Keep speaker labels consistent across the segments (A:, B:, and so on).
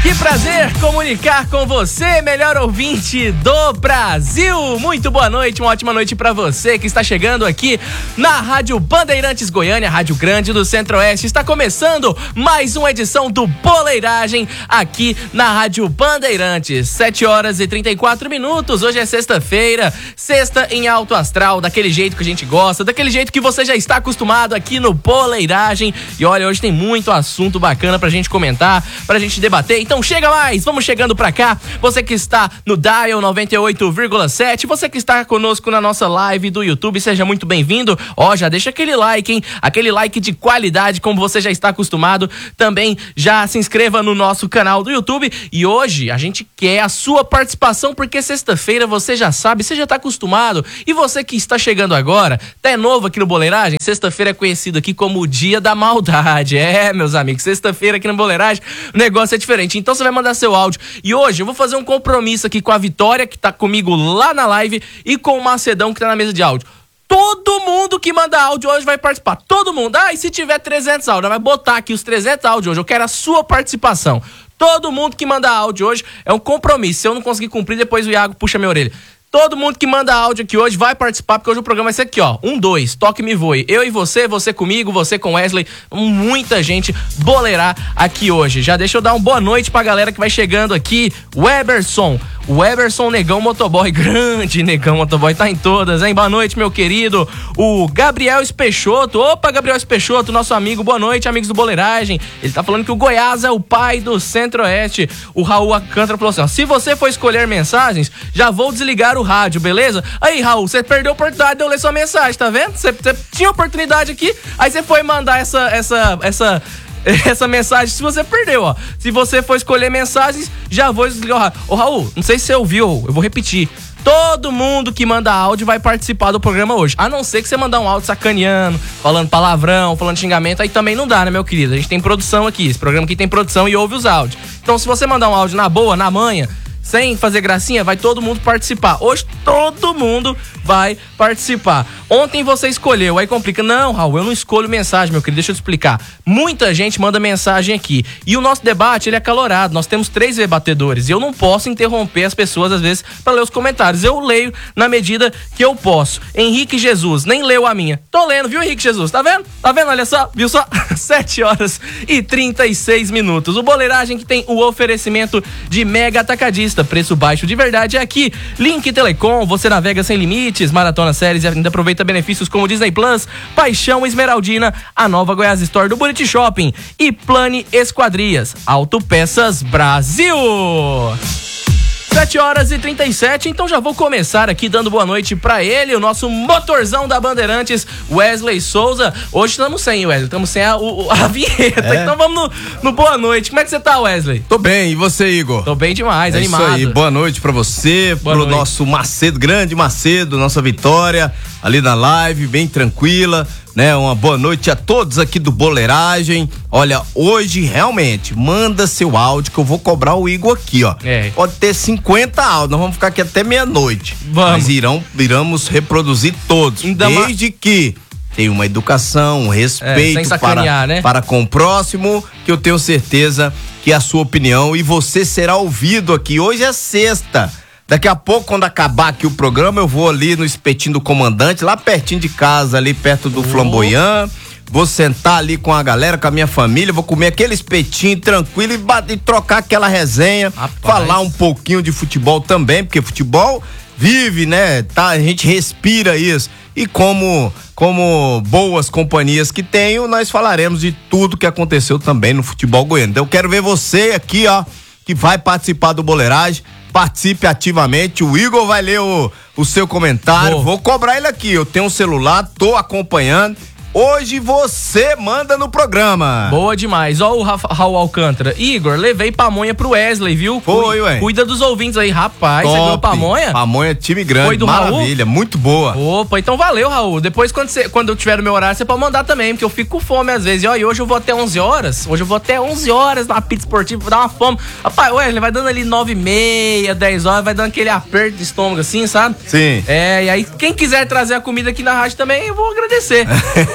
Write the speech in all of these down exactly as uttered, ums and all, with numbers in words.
A: Que prazer comunicar com você, melhor ouvinte do Brasil. Muito boa noite, uma ótima noite pra você que está chegando aqui na Rádio Bandeirantes Goiânia, Rádio Grande do Centro-Oeste. Está começando mais uma edição do Boleiragem aqui na Rádio Bandeirantes. sete horas e trinta e quatro minutos. Hoje é sexta-feira, sexta em alto astral, daquele jeito que a gente gosta, daquele jeito que você já está acostumado aqui no Boleiragem. E olha, hoje tem muito assunto bacana pra gente comentar, pra gente debater. Então chega mais, vamos chegando pra cá. Você que está no Dial noventa e oito vírgula sete, você que está conosco na nossa live do YouTube, seja muito bem-vindo. Ó, já deixa aquele like, hein? Aquele like de qualidade, como você já está acostumado. Também já se inscreva no nosso canal do YouTube. E hoje a gente quer a sua participação, porque sexta-feira você já sabe, você já está acostumado. E você que está chegando agora, tá novo aqui no Boleiragem, sexta-feira é conhecido aqui como o Dia da Maldade. É, meus amigos, sexta-feira aqui no Boleiragem o negócio é diferente. Então você vai mandar seu áudio. E hoje eu vou fazer um compromisso aqui com a Vitória, que tá comigo lá na live, e com o Macedão, que tá na mesa de áudio. Todo mundo que manda áudio hoje vai participar. Todo mundo. Ah, e se tiver trezentos áudios, vai botar aqui os trezentos áudios hoje. Eu quero a sua participação. Todo mundo que manda áudio hoje é um compromisso. Se eu não conseguir cumprir, depois o Iago puxa minha orelha. Todo mundo que manda áudio aqui hoje vai participar, porque hoje o programa vai ser aqui, ó. Um, dois, toque me voe. Eu e você, você comigo, você com Wesley. Muita gente boleirar aqui hoje. Já deixa eu dar uma boa noite pra galera que vai chegando aqui. Weberson. O Weberson Negão Motoboy, grande Negão Motoboy, tá em todas, hein? Boa noite, meu querido. O Gabriel Espeixoto, opa, Gabriel Espeixoto, nosso amigo, boa noite, amigos do Boleiragem. Ele tá falando que o Goiás é o pai do Centro-Oeste. O Raul Alcântara falou assim, ó, se você for escolher mensagens, já vou desligar o rádio, beleza? Aí, Raul, você perdeu a oportunidade de eu ler sua mensagem, tá vendo? Você, você tinha oportunidade aqui, aí você foi mandar essa, essa, essa... essa mensagem, se você perdeu, ó. Se você for escolher mensagens, já vou desligar o rádio. Ô, Raul, não sei se você ouviu, eu vou repetir. Todo mundo que manda áudio vai participar do programa hoje. A não ser que você mandar um áudio sacaneando, falando palavrão, falando xingamento, aí também não dá, né, meu querido? A gente tem produção aqui, esse programa aqui tem produção e ouve os áudios. Então, se você mandar um áudio na boa, na manha, sem fazer gracinha, vai todo mundo participar. Hoje todo mundo vai participar. Ontem você escolheu, aí complica. Não, Raul, eu não escolho mensagem, meu querido, deixa eu te explicar. Muita gente manda mensagem aqui. E o nosso debate, ele é acalorado. Nós temos três debatedores e eu não posso interromper as pessoas, às vezes, para ler os comentários. Eu leio na medida que eu posso. Henrique Jesus, nem leu a minha. Tô lendo, viu, Henrique Jesus? Tá vendo? Tá vendo? Olha só, viu só? sete horas e trinta e seis minutos. O Boleiragem que tem o oferecimento de Mega Atacadista. Preço baixo de verdade é aqui. Link Telecom, você navega sem limites, maratona séries e ainda aproveita benefícios como Disney Plus, Paixão Esmeraldina, a nova Goiás Store do Buriti Shopping e Plane Esquadrias, Autopeças Brasil. sete horas e trinta e sete, então já vou começar aqui dando boa noite pra ele, o nosso motorzão da Bandeirantes, Wesley Souza. Hoje estamos sem, Wesley, estamos sem a, o, a vinheta, é. Então vamos no, no boa noite. Como é que você tá, Wesley?
B: Tô bem, e você, Igor?
A: Tô bem demais,
B: é
A: animado.
B: Isso aí, boa noite pra você, boa pro noite. Nosso Macedo, grande Macedo, nossa Vitória, ali na live, bem tranquila, né? Uma boa noite a todos aqui do Boleiragem. Olha, hoje realmente, manda seu áudio que eu vou cobrar o Igor aqui, ó. É. Pode ter cinquenta áudios, nós vamos ficar aqui até meia-noite. Vamos. Mas irão, iremos reproduzir todos, Ainda desde ma... que tenha uma educação, um respeito é, sem para, né? para com o próximo, que eu tenho certeza que é a sua opinião e você será ouvido aqui. Hoje é sexta. Daqui a pouco, quando acabar aqui o programa, eu vou ali no Espetinho do Comandante, lá pertinho de casa, ali perto do oh. Flamboyant. Vou sentar ali com a galera, com a minha família, vou comer aquele espetinho tranquilo e, bater, e trocar aquela resenha. Rapaz. Falar um pouquinho de futebol também, porque futebol vive, né? Tá, a gente respira isso. E como, como boas companhias que tenho, nós falaremos de tudo que aconteceu também no futebol goiano. Então eu quero ver você aqui, ó, que vai participar do Boleiragem. Participe ativamente, o Igor vai ler o, o seu comentário, Boa. Vou cobrar ele aqui, eu tenho um celular, tô acompanhando. Hoje você manda no programa.
A: Boa demais. Ó o Rafa, Raul Alcântara. Igor, levei pamonha pro Wesley, viu?
B: Foi, ué.
A: Cuida dos ouvintes aí, rapaz.
B: Top.
A: Você ganhou pamonha?
B: Pamonha, time grande. Foi do Maravilha, Raul? Muito boa.
A: Opa, então valeu, Raul. Depois, quando, você, quando eu tiver no meu horário, você pode mandar também, porque eu fico com fome às vezes. E ó, e hoje eu vou até onze horas. Hoje eu vou até onze horas na pizza esportiva, vou dar uma fome. Rapaz, Wesley, vai dando ali nove e meia, dez horas, vai dando aquele aperto de estômago assim, sabe?
B: Sim.
A: É, e aí, quem quiser trazer a comida aqui na rádio também, eu vou agradecer.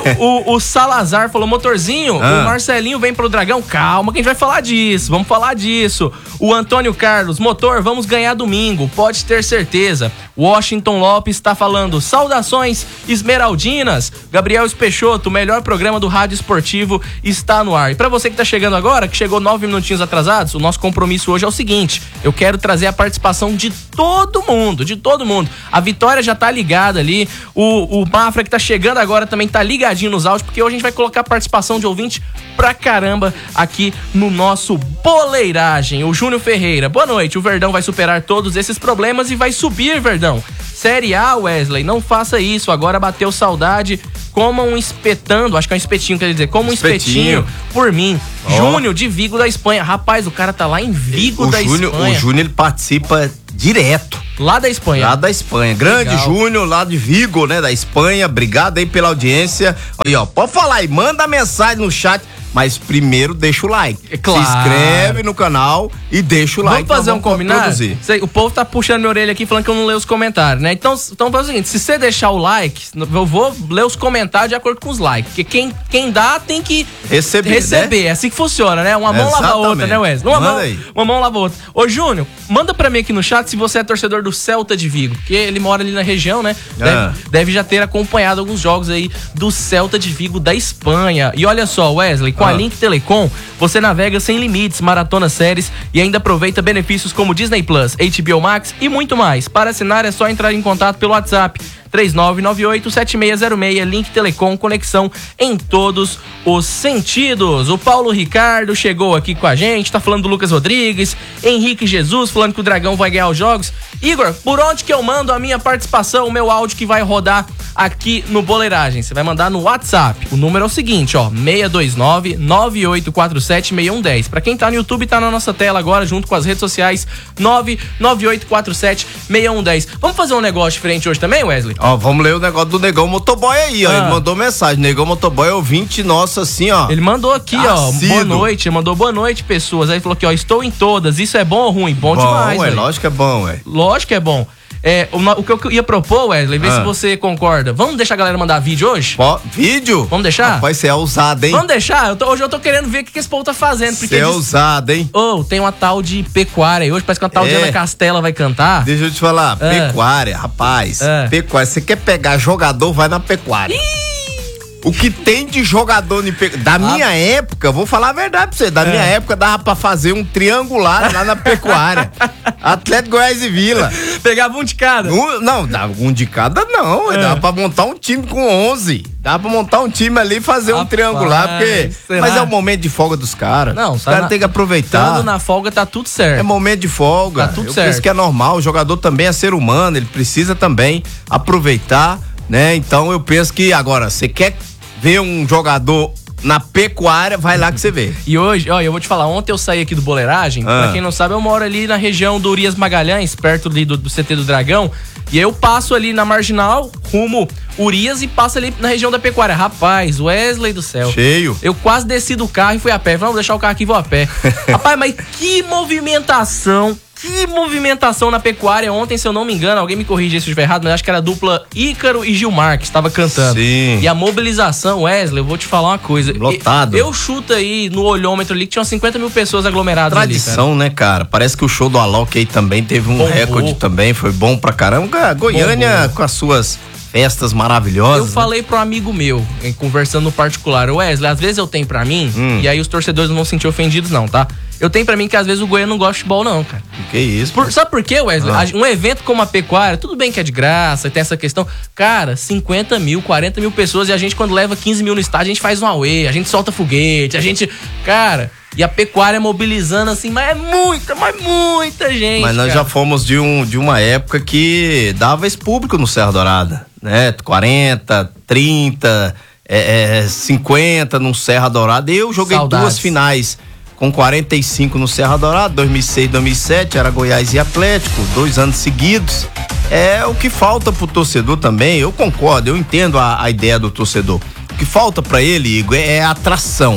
A: O, o Salazar falou, motorzinho, ah. o Marcelinho vem pro Dragão. Calma que a gente vai falar disso, vamos falar disso. O Antônio Carlos, motor, vamos ganhar domingo, pode ter certeza. Washington Lopes tá falando, saudações esmeraldinas. Gabriel Peixoto, o melhor programa do rádio esportivo está no ar. E pra você que tá chegando agora, que chegou nove minutinhos atrasados, o nosso compromisso hoje é o seguinte, eu quero trazer a participação de todo mundo, de todo mundo. A Vitória já tá ligada ali, o, o Mafra que tá chegando agora também tá ligadinho nos áudios, porque hoje a gente vai colocar a participação de ouvinte pra caramba aqui no nosso Boleiragem. O Júnior Ferreira, boa noite, o Verdão vai superar todos esses problemas e vai subir, Verdão. Série A, Wesley, não faça isso, agora bateu saudade, coma um espetando, acho que é um espetinho, quer dizer, como um espetinho, espetinho por mim. Oh. Júnior de Vigo da Espanha, rapaz, o cara tá lá em Vigo o da
B: Júnior,
A: Espanha.
B: O Júnior, ele participa direto.
A: Lá da Espanha.
B: Lá da Espanha. Grande Júnior, lá de Vigo, né, da Espanha, obrigado aí pela audiência. Aí, ó, pode falar aí, manda mensagem no chat. Mas primeiro deixa o like.
A: É claro.
B: Se inscreve no canal e deixa o like.
A: Vamos fazer um combinado? O povo tá puxando minha orelha aqui falando que eu não leio os comentários, né? Então, então faz o seguinte, se você deixar o like, eu vou ler os comentários de acordo com os likes. Porque quem, quem dá tem que
B: receber,
A: receber.
B: Né?
A: É assim que funciona, né? Uma mão
B: Exatamente.
A: lava a outra, né, Wesley? Uma
B: manda
A: mão,
B: aí.
A: uma mão lava a outra. Ô, Júnior, manda pra mim aqui no chat se você é torcedor do Celta de Vigo. Porque ele mora ali na região, né? Deve, ah. deve já ter acompanhado alguns jogos aí do Celta de Vigo da Espanha. E olha só, Wesley, com ah. a Link Telecom, você navega sem limites, maratona séries e ainda aproveita benefícios como Disney Plus, H B O Max e muito mais. Para assinar é só entrar em contato pelo WhatsApp três nove nove oito sete seis zero seis, Link Telecom, conexão em todos os sentidos. O Paulo Ricardo chegou aqui com a gente, tá falando do Lucas Rodrigues, Henrique Jesus falando que o Dragão vai ganhar os jogos. Igor, por onde que eu mando a minha participação, o meu áudio que vai rodar aqui no Boleiragem? Você vai mandar no WhatsApp. O número é o seguinte, ó, seis dois nove, nove oito quatro sete, seis um um zero. Pra quem tá no YouTube, tá na nossa tela agora, junto com as redes sociais, nove nove oito quatro sete, seis um um zero. Vamos fazer um negócio diferente hoje também, Wesley?
B: Ó, vamos ler o negócio do Negão Motoboy aí, ó.
A: Ah.
B: Ele mandou mensagem. Negão Motoboy é ouvinte nosso, assim, ó.
A: Ele mandou aqui, Assíduo. ó. Boa noite. Ele mandou boa noite, pessoas. Aí ele falou aqui, ó. Estou em todas. Isso é bom ou ruim? Bom, bom demais,
B: ué. Lógico que é bom, ué.
A: Lógico que é bom. É, o, o que eu ia propor, Wesley, vê ah. se você concorda. Vamos deixar a galera mandar vídeo hoje?
B: Pô, vídeo?
A: Vamos deixar?
B: Rapaz, você é ousado, hein?
A: Vamos deixar? Eu tô, hoje eu tô querendo ver o que, que esse povo tá fazendo.
B: Você é ousado, hein?
A: Ô, oh, tem uma tal de pecuária aí. Hoje parece que uma tal é. de Ana Castela vai cantar.
B: Deixa eu te falar, ah. pecuária, rapaz. Ah. Pecuária, você quer pegar jogador, vai na pecuária. Ih! O que tem de jogador de pecuária? Da ah. minha época, vou falar a verdade pra você, da é. minha época dava pra fazer um triangular lá na pecuária. Atlético Goiás e Vila.
A: Pegava um de cada?
B: Um, não, dava um de cada não, é. dava pra montar um time com onze. Dava pra montar um time ali e fazer Rapaz, um triangular, porque... Mas é o momento de folga dos caras. Não, os caras têm que aproveitar.
A: Estando na folga tá tudo certo.
B: É momento de folga.
A: Tá tudo
B: Eu
A: certo.
B: penso que é normal, o jogador também é ser humano, ele precisa também aproveitar, né? Então eu penso que agora, você quer ver um jogador na pecuária, vai lá que você vê.
A: E hoje, ó, eu vou te falar, ontem eu saí aqui do Boleiragem, ah. pra quem não sabe, eu moro ali na região do Urias Magalhães, perto ali do, do C T do Dragão, e aí eu passo ali na Marginal, rumo Urias e passo ali na região da pecuária. Rapaz, Wesley do céu.
B: Cheio.
A: Eu quase desci do carro e fui a pé. Falei, vou deixar o carro aqui e vou a pé. Rapaz, mas que movimentação, que movimentação na pecuária. Ontem, se eu não me engano, alguém me corrige se eu estiver errado, mas acho que era a dupla Ícaro e Gilmar que estava cantando.
B: Sim.
A: E a mobilização, Wesley, eu vou te falar uma coisa.
B: Lotado.
A: Eu, eu chuto aí no olhômetro ali que tinha cinquenta mil pessoas aglomeradas.
B: Tradição, ali, cara. né, cara? Parece que o show do Alok aí também teve um Bombou. recorde também, foi bom pra caramba. Goiânia Bombou. com as suas festas maravilhosas.
A: Eu falei né? pro amigo meu, conversando no particular, Wesley, às vezes eu tenho pra mim, hum. e aí os torcedores não vão se sentir ofendidos não, tá? Eu tenho pra mim que às vezes o Goiânia não gosta de futebol não, cara.
B: Que isso?
A: Por, sabe por quê, Wesley? Ah. Um evento como a pecuária, tudo bem que é de graça, tem essa questão. Cara, cinquenta mil, quarenta mil pessoas, e a gente quando leva quinze mil no estádio, a gente faz um auê, a gente solta foguete, a gente... Cara... E a pecuária mobilizando assim, mas é muita, mas muita gente.
B: Mas nós
A: cara.
B: já fomos de, um, de uma época que dava esse público no Serra Dourada, né? quarenta, trinta, é, é, cinquenta no Serra Dourada. Eu joguei Saudades. duas finais com quarenta e cinco no Serra Dourada, dois mil e seis, dois mil e sete, era Goiás e Atlético, dois anos seguidos. É o que falta pro torcedor também, eu concordo, eu entendo a, a ideia do torcedor. O que falta pra ele, Igor, é atração.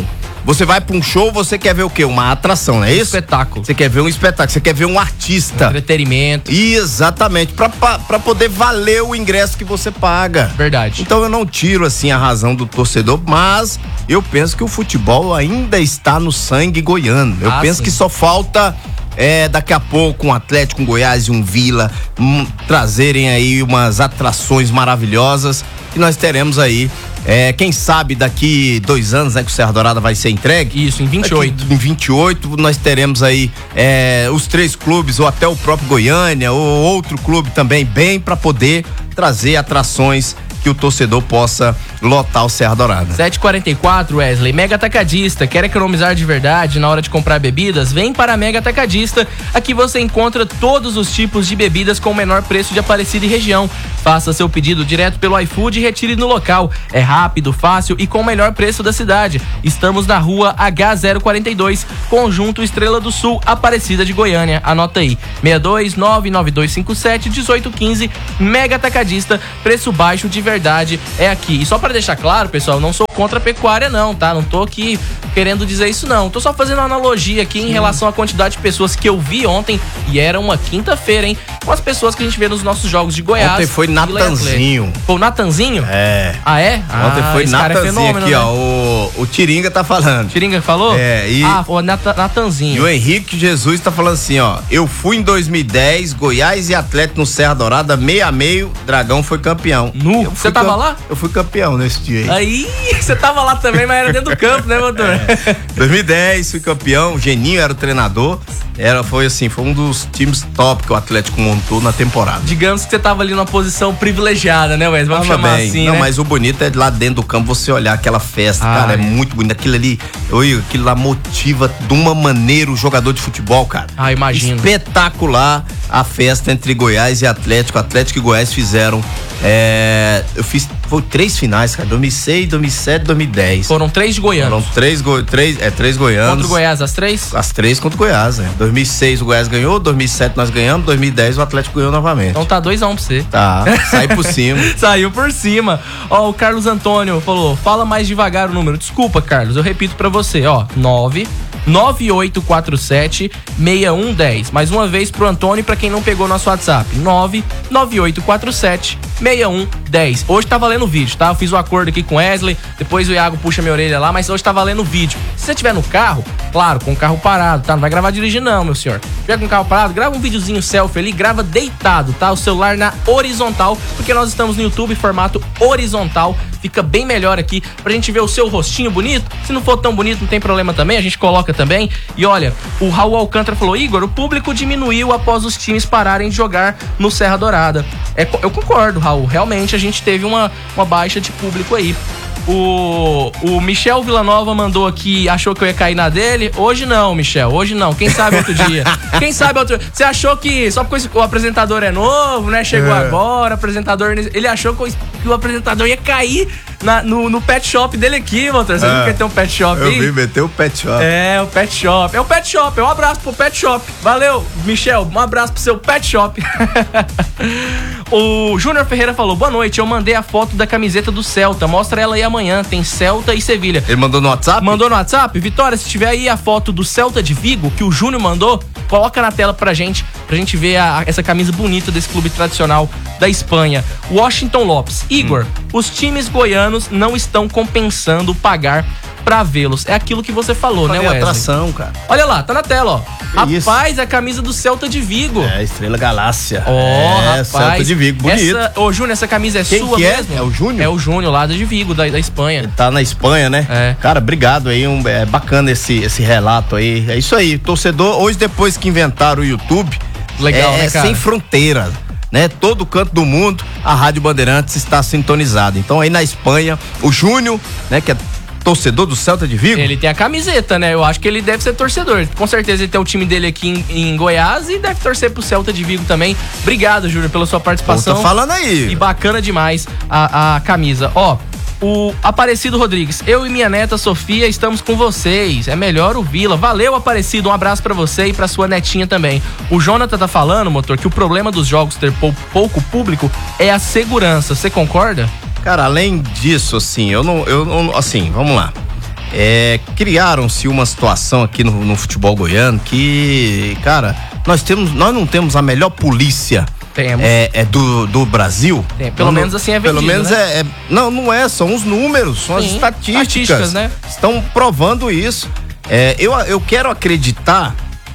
B: Você vai pra um show, você quer ver o quê? Uma atração, não é isso?
A: Espetáculo.
B: Você quer ver um espetáculo, você quer ver um artista.
A: Entretenimento.
B: Exatamente, pra, pra, pra poder valer o ingresso que você paga.
A: Verdade.
B: Então eu não tiro, assim, a razão do torcedor, mas eu penso que o futebol ainda está no sangue goiano. Eu
A: ah,
B: penso
A: sim.
B: que só falta... É, daqui a pouco um Atlético, um Goiás e um Vila um, trazerem aí umas atrações maravilhosas que nós teremos aí, é, quem sabe daqui dois anos, né, que o Serra Dourada vai ser entregue.
A: Isso, em vinte e oito.
B: Daqui, em vinte e oito nós teremos aí é, os três clubes ou até o próprio Goiânia ou outro clube também bem para poder trazer atrações que o torcedor possa lotar o Serra Dourada.
A: sete e quarenta e quatro, Wesley. Mega Atacadista. Quer economizar de verdade na hora de comprar bebidas? Vem para a Mega Atacadista. Aqui você encontra todos os tipos de bebidas com o menor preço de Aparecida e região. Faça seu pedido direto pelo iFood e retire no local. É rápido, fácil e com o melhor preço da cidade. Estamos na rua H zero quarenta e dois, Conjunto Estrela do Sul, Aparecida de Goiânia. Anota aí, seis dois nove nove dois cinco sete um oito um cinco. Mega Atacadista, preço baixo de verdade. Verdade é aqui. E só para deixar claro, pessoal, não sou contra a pecuária não, tá? Não tô aqui querendo dizer isso não. Tô só fazendo uma analogia aqui em relação à quantidade de pessoas que eu vi ontem, e era uma quinta-feira, hein? Com as pessoas que a gente vê nos nossos jogos de Goiás.
B: Ontem foi Natanzinho.
A: Foi o Natanzinho?
B: É.
A: Ah, é?
B: Ontem
A: ah,
B: foi Natanzinho
A: é fenômeno,
B: aqui,
A: né?
B: ó. O, o Tiringa tá falando.
A: Tiringa falou?
B: É, e...
A: Ah, o Nat Natanzinho.
B: E o Henrique Jesus tá falando assim, ó. Eu fui em dois mil e dez, Goiás e Atlético no Serra Dourada, meio a meio, Dragão foi campeão.
A: Nu? Você tava
B: cam...
A: lá?
B: Eu fui campeão nesse dia aí.
A: Aí, você tava lá também, mas era dentro do campo, né, doutor?
B: É. dois mil e dez, fui campeão, o Geninho era o treinador. Era, foi assim, foi um dos times top que o Atlético montou na temporada.
A: Digamos que você tava ali numa posição privilegiada, né, Wes? Vamos
B: Tava
A: chamar
B: bem.
A: assim,
B: Não,
A: né?
B: mas o bonito é lá dentro do campo você olhar aquela festa,
A: ah,
B: cara, é,
A: é
B: muito bonito. Aquilo ali, oi, aquilo lá motiva de uma maneira o jogador de futebol, cara.
A: Ah, imagino.
B: Espetacular a festa entre Goiás e Atlético. Atlético e Goiás fizeram, é, eu fiz, foi três finais, cara, dois mil e seis, dois mil e sete, dois mil e dez.
A: Foram três de Goiânia.
B: Foram três, go, três, é, três goianos.
A: Contra o Goiás, as três?
B: As três contra o Goiás, né? dois mil e seis o Goiás ganhou, dois mil e sete nós ganhamos, dois mil e dez o Atlético ganhou novamente.
A: Então tá dois a um pra você.
B: Tá, saiu por cima.
A: Saiu por cima. Ó, o Carlos Antônio falou, fala mais devagar o número. Desculpa, Carlos, eu repito pra você, ó, nove nove oito quatro sete seis um um zero. Mais uma vez pro Antônio e pra quem não pegou nosso WhatsApp, nove nove oito quatro sete seis um um zero. Hoje tá valendo o vídeo, tá? Eu fiz o um acordo aqui com o Wesley, depois o Iago puxa minha orelha lá, mas hoje tá valendo o vídeo. Se você tiver no carro, claro, com o carro parado, tá? Não vai gravar dirigindo não, meu senhor. Se tiver com o carro parado, grava um videozinho selfie ali, grava deitado, tá? O celular na horizontal, porque nós estamos no YouTube formato horizontal, fica bem melhor aqui pra gente ver o seu rostinho bonito. Se não for tão bonito, não tem problema também, a gente coloca também. E olha, o Raul Alcântara falou, Igor, o público diminuiu após os times pararem de jogar no Serra Dourada. É, eu concordo, Raul, realmente a gente teve uma, uma baixa de público aí. O, o Michel Villanova mandou aqui, achou que eu ia cair na dele. Hoje não, Michel, hoje não. Quem sabe outro dia. Quem sabe outro. Você achou que só porque o apresentador é novo, né? Chegou é. agora, apresentador. Ele achou que o apresentador ia cair na, no, no pet shop dele aqui, motor. Você é. viu que tem um pet shop
B: eu
A: aí?
B: Eu vi, meteu o pet shop.
A: É, o pet shop. É o pet shop. Um abraço pro pet shop. Valeu, Michel. Um abraço pro seu pet shop. O Júnior Ferreira falou, boa noite, eu mandei a foto da camiseta do Celta, mostra ela aí amanhã, tem Celta e Sevilha.
B: Ele mandou no WhatsApp?
A: Mandou no WhatsApp? Vitória, se tiver aí a foto do Celta de Vigo, que o Júnior mandou, coloca na tela pra gente, pra gente ver a, essa camisa bonita desse clube tradicional da Espanha. Washington Lopes, Igor, hum. os times goianos não estão compensando pagar pra vê-los. É aquilo que você falou, né, Wesley?
B: Atração, cara.
A: Olha lá, tá na tela, ó.
B: Que
A: rapaz,
B: isso?
A: É a camisa do Celta de Vigo.
B: É, Estrela Galácia.
A: Ó, oh,
B: é,
A: rapaz.
B: Celta de Vigo, bonito.
A: Essa, ô, Júnior, essa camisa é
B: Quem
A: sua
B: que é?
A: mesmo?
B: É o Júnior?
A: É o Júnior, lá de Vigo, da, da Espanha.
B: Ele tá na Espanha, né?
A: É.
B: Cara, obrigado aí, um, é bacana esse, esse relato aí. É isso aí, torcedor, hoje depois que inventaram o YouTube,
A: legal,
B: é,
A: né, cara?
B: Sem fronteira, né? Todo canto do mundo, a Rádio Bandeirantes está sintonizada. Então aí na Espanha, o Júnior, né, que é torcedor do Celta de Vigo.
A: Ele tem a camiseta, né? Eu acho que ele deve ser torcedor. Com certeza ele tem o time dele aqui em, em Goiás e deve torcer pro Celta de Vigo também. Obrigado, Júnior, pela sua participação.
B: Pô, tá falando aí.
A: E bacana demais a, a camisa. Ó, o Aparecido Rodrigues, eu e minha neta Sofia estamos com vocês. É melhor o Vila. Valeu, Aparecido. Um abraço pra você e pra sua netinha também. O Jonathan tá falando, motor, que o problema dos jogos ter pou, pouco público é a segurança. Você concorda?
B: Cara, além disso, assim, eu não, eu não, assim, vamos lá. é, criaram-se uma situação aqui no, no futebol goiano que, cara, nós temos, nós não temos a melhor polícia.
A: Temos.
B: É, é do, do Brasil.
A: Tem, pelo
B: não,
A: menos assim é vendido,
B: Pelo menos
A: né?
B: é, é. Não, não é, são os números, são
A: Sim,
B: as estatísticas.
A: estatísticas, né?
B: Estão provando isso. É, eu, eu quero acreditar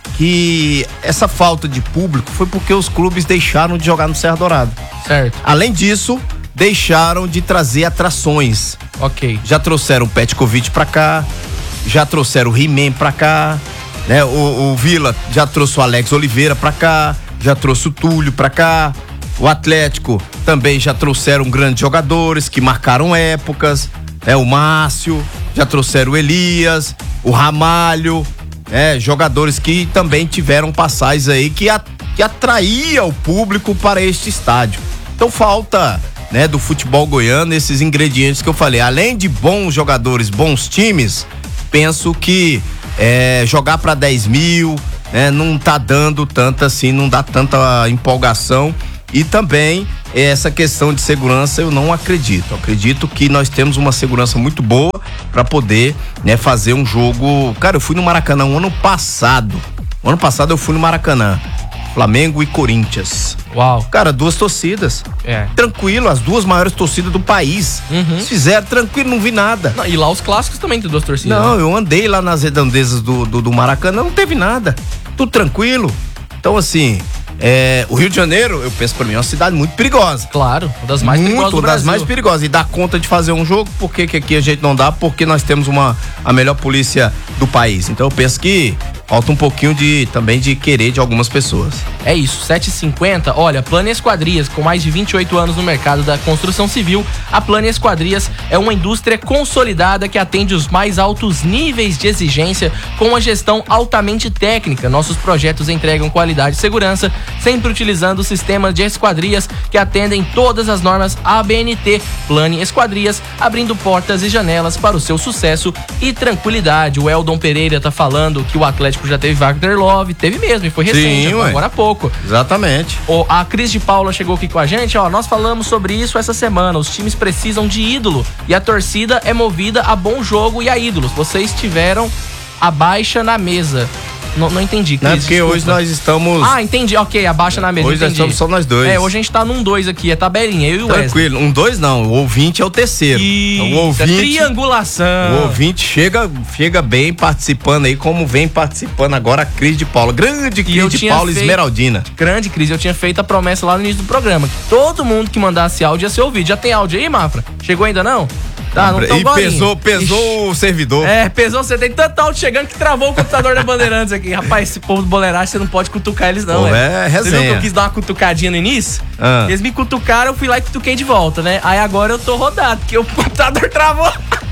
B: que essa falta de público foi porque os clubes deixaram de jogar no Serra Dourada.
A: Certo.
B: Além disso, deixaram de trazer atrações.
A: Ok.
B: Já trouxeram o Petkovic pra cá, já trouxeram o He-Man pra cá, né? O, o Vila já trouxe o Alex Oliveira pra cá, já trouxe o Túlio pra cá. O Atlético também já trouxeram grandes jogadores que marcaram épocas, né? O Márcio, já trouxeram o Elias, o Ramalho, né? Jogadores que também tiveram passagens aí que, a, que atraía o público para este estádio. Então falta, né, do futebol goiano esses ingredientes que eu falei. Além de bons jogadores, bons times, penso que é, jogar para dez mil, né, não tá dando tanta assim, não dá tanta empolgação. E também essa questão de segurança eu não acredito. Eu acredito que nós temos uma segurança muito boa para poder, né, fazer um jogo. Cara, eu fui no Maracanã um ano passado. O ano passado eu fui no Maracanã. Flamengo e Corinthians.
A: Uau.
B: Cara, duas torcidas.
A: É.
B: Tranquilo, as duas maiores torcidas do país.
A: Uhum.
B: Fizeram tranquilo, não vi nada.
A: Não, e lá os clássicos também tem duas torcidas.
B: Não,
A: né?
B: eu andei lá nas redondezas do, do, do Maracanã, não teve nada. Tudo tranquilo. Então, assim, é, o Rio de Janeiro, eu penso pra mim, é uma cidade muito perigosa.
A: Claro, uma das mais
B: muito,
A: perigosas do
B: uma das
A: Brasil.
B: mais perigosas. E dá conta de fazer um jogo, por que que aqui a gente não dá? Porque nós temos uma, a melhor polícia do país. Então eu penso que falta um pouquinho de, também de querer de algumas pessoas.
A: É isso, sete e cinquenta. Olha, Plano e Esquadrias, com mais de vinte e oito anos no mercado da construção civil, a Plano e Esquadrias é uma indústria consolidada que atende os mais altos níveis de exigência com uma gestão altamente técnica. Nossos projetos entregam qualidade e segurança, sempre utilizando sistemas de esquadrias que atendem todas as normas A B N T. Plano e Esquadrias, abrindo portas e janelas para o seu sucesso e tranquilidade. O Eldon Pereira tá falando que o Atlético já teve Wagner Love, teve mesmo, e foi recente,
B: Sim,
A: agora há pouco.
B: Exatamente.
A: O, a Cris de Paula chegou aqui com a gente, ó, nós falamos sobre isso essa semana, os times precisam de ídolo e a torcida é movida a bom jogo e a ídolos. Vocês tiveram a baixa na mesa. Não, não entendi, Cris.
B: Não, é porque
A: desculpa.
B: hoje nós estamos...
A: Ah, entendi, ok, abaixa na mesa,
B: Hoje nós
A: entendi.
B: estamos só nós dois.
A: É, hoje a gente tá num dois aqui, é tabelinha, eu e o Wesley.
B: Tranquilo, um dois não, o ouvinte é o terceiro.
A: Isso,
B: Então, o ouvinte,
A: triangulação.
B: O ouvinte chega, chega bem participando aí, como vem participando agora a Cris de Paula. Grande Cris de Paula feito, Esmeraldina.
A: Grande Cris, eu tinha feito a promessa lá no início do programa, que todo mundo que mandasse áudio ia ser ouvido. Já tem áudio aí, Mafra? Chegou ainda não? Tá, não tão
B: e
A: golinho.
B: pesou, pesou o servidor.
A: É, pesou, você tem tanto áudio chegando que travou o computador da Bandeirantes aqui. Rapaz, esse povo do boleiragem, você não pode cutucar eles não,
B: Pô,
A: é.
B: É resenha.
A: Você viu que eu quis dar uma cutucadinha no início?
B: Ah.
A: Eles me cutucaram, eu fui lá e cutuquei de volta, né? Aí agora eu tô rodado, porque o computador travou.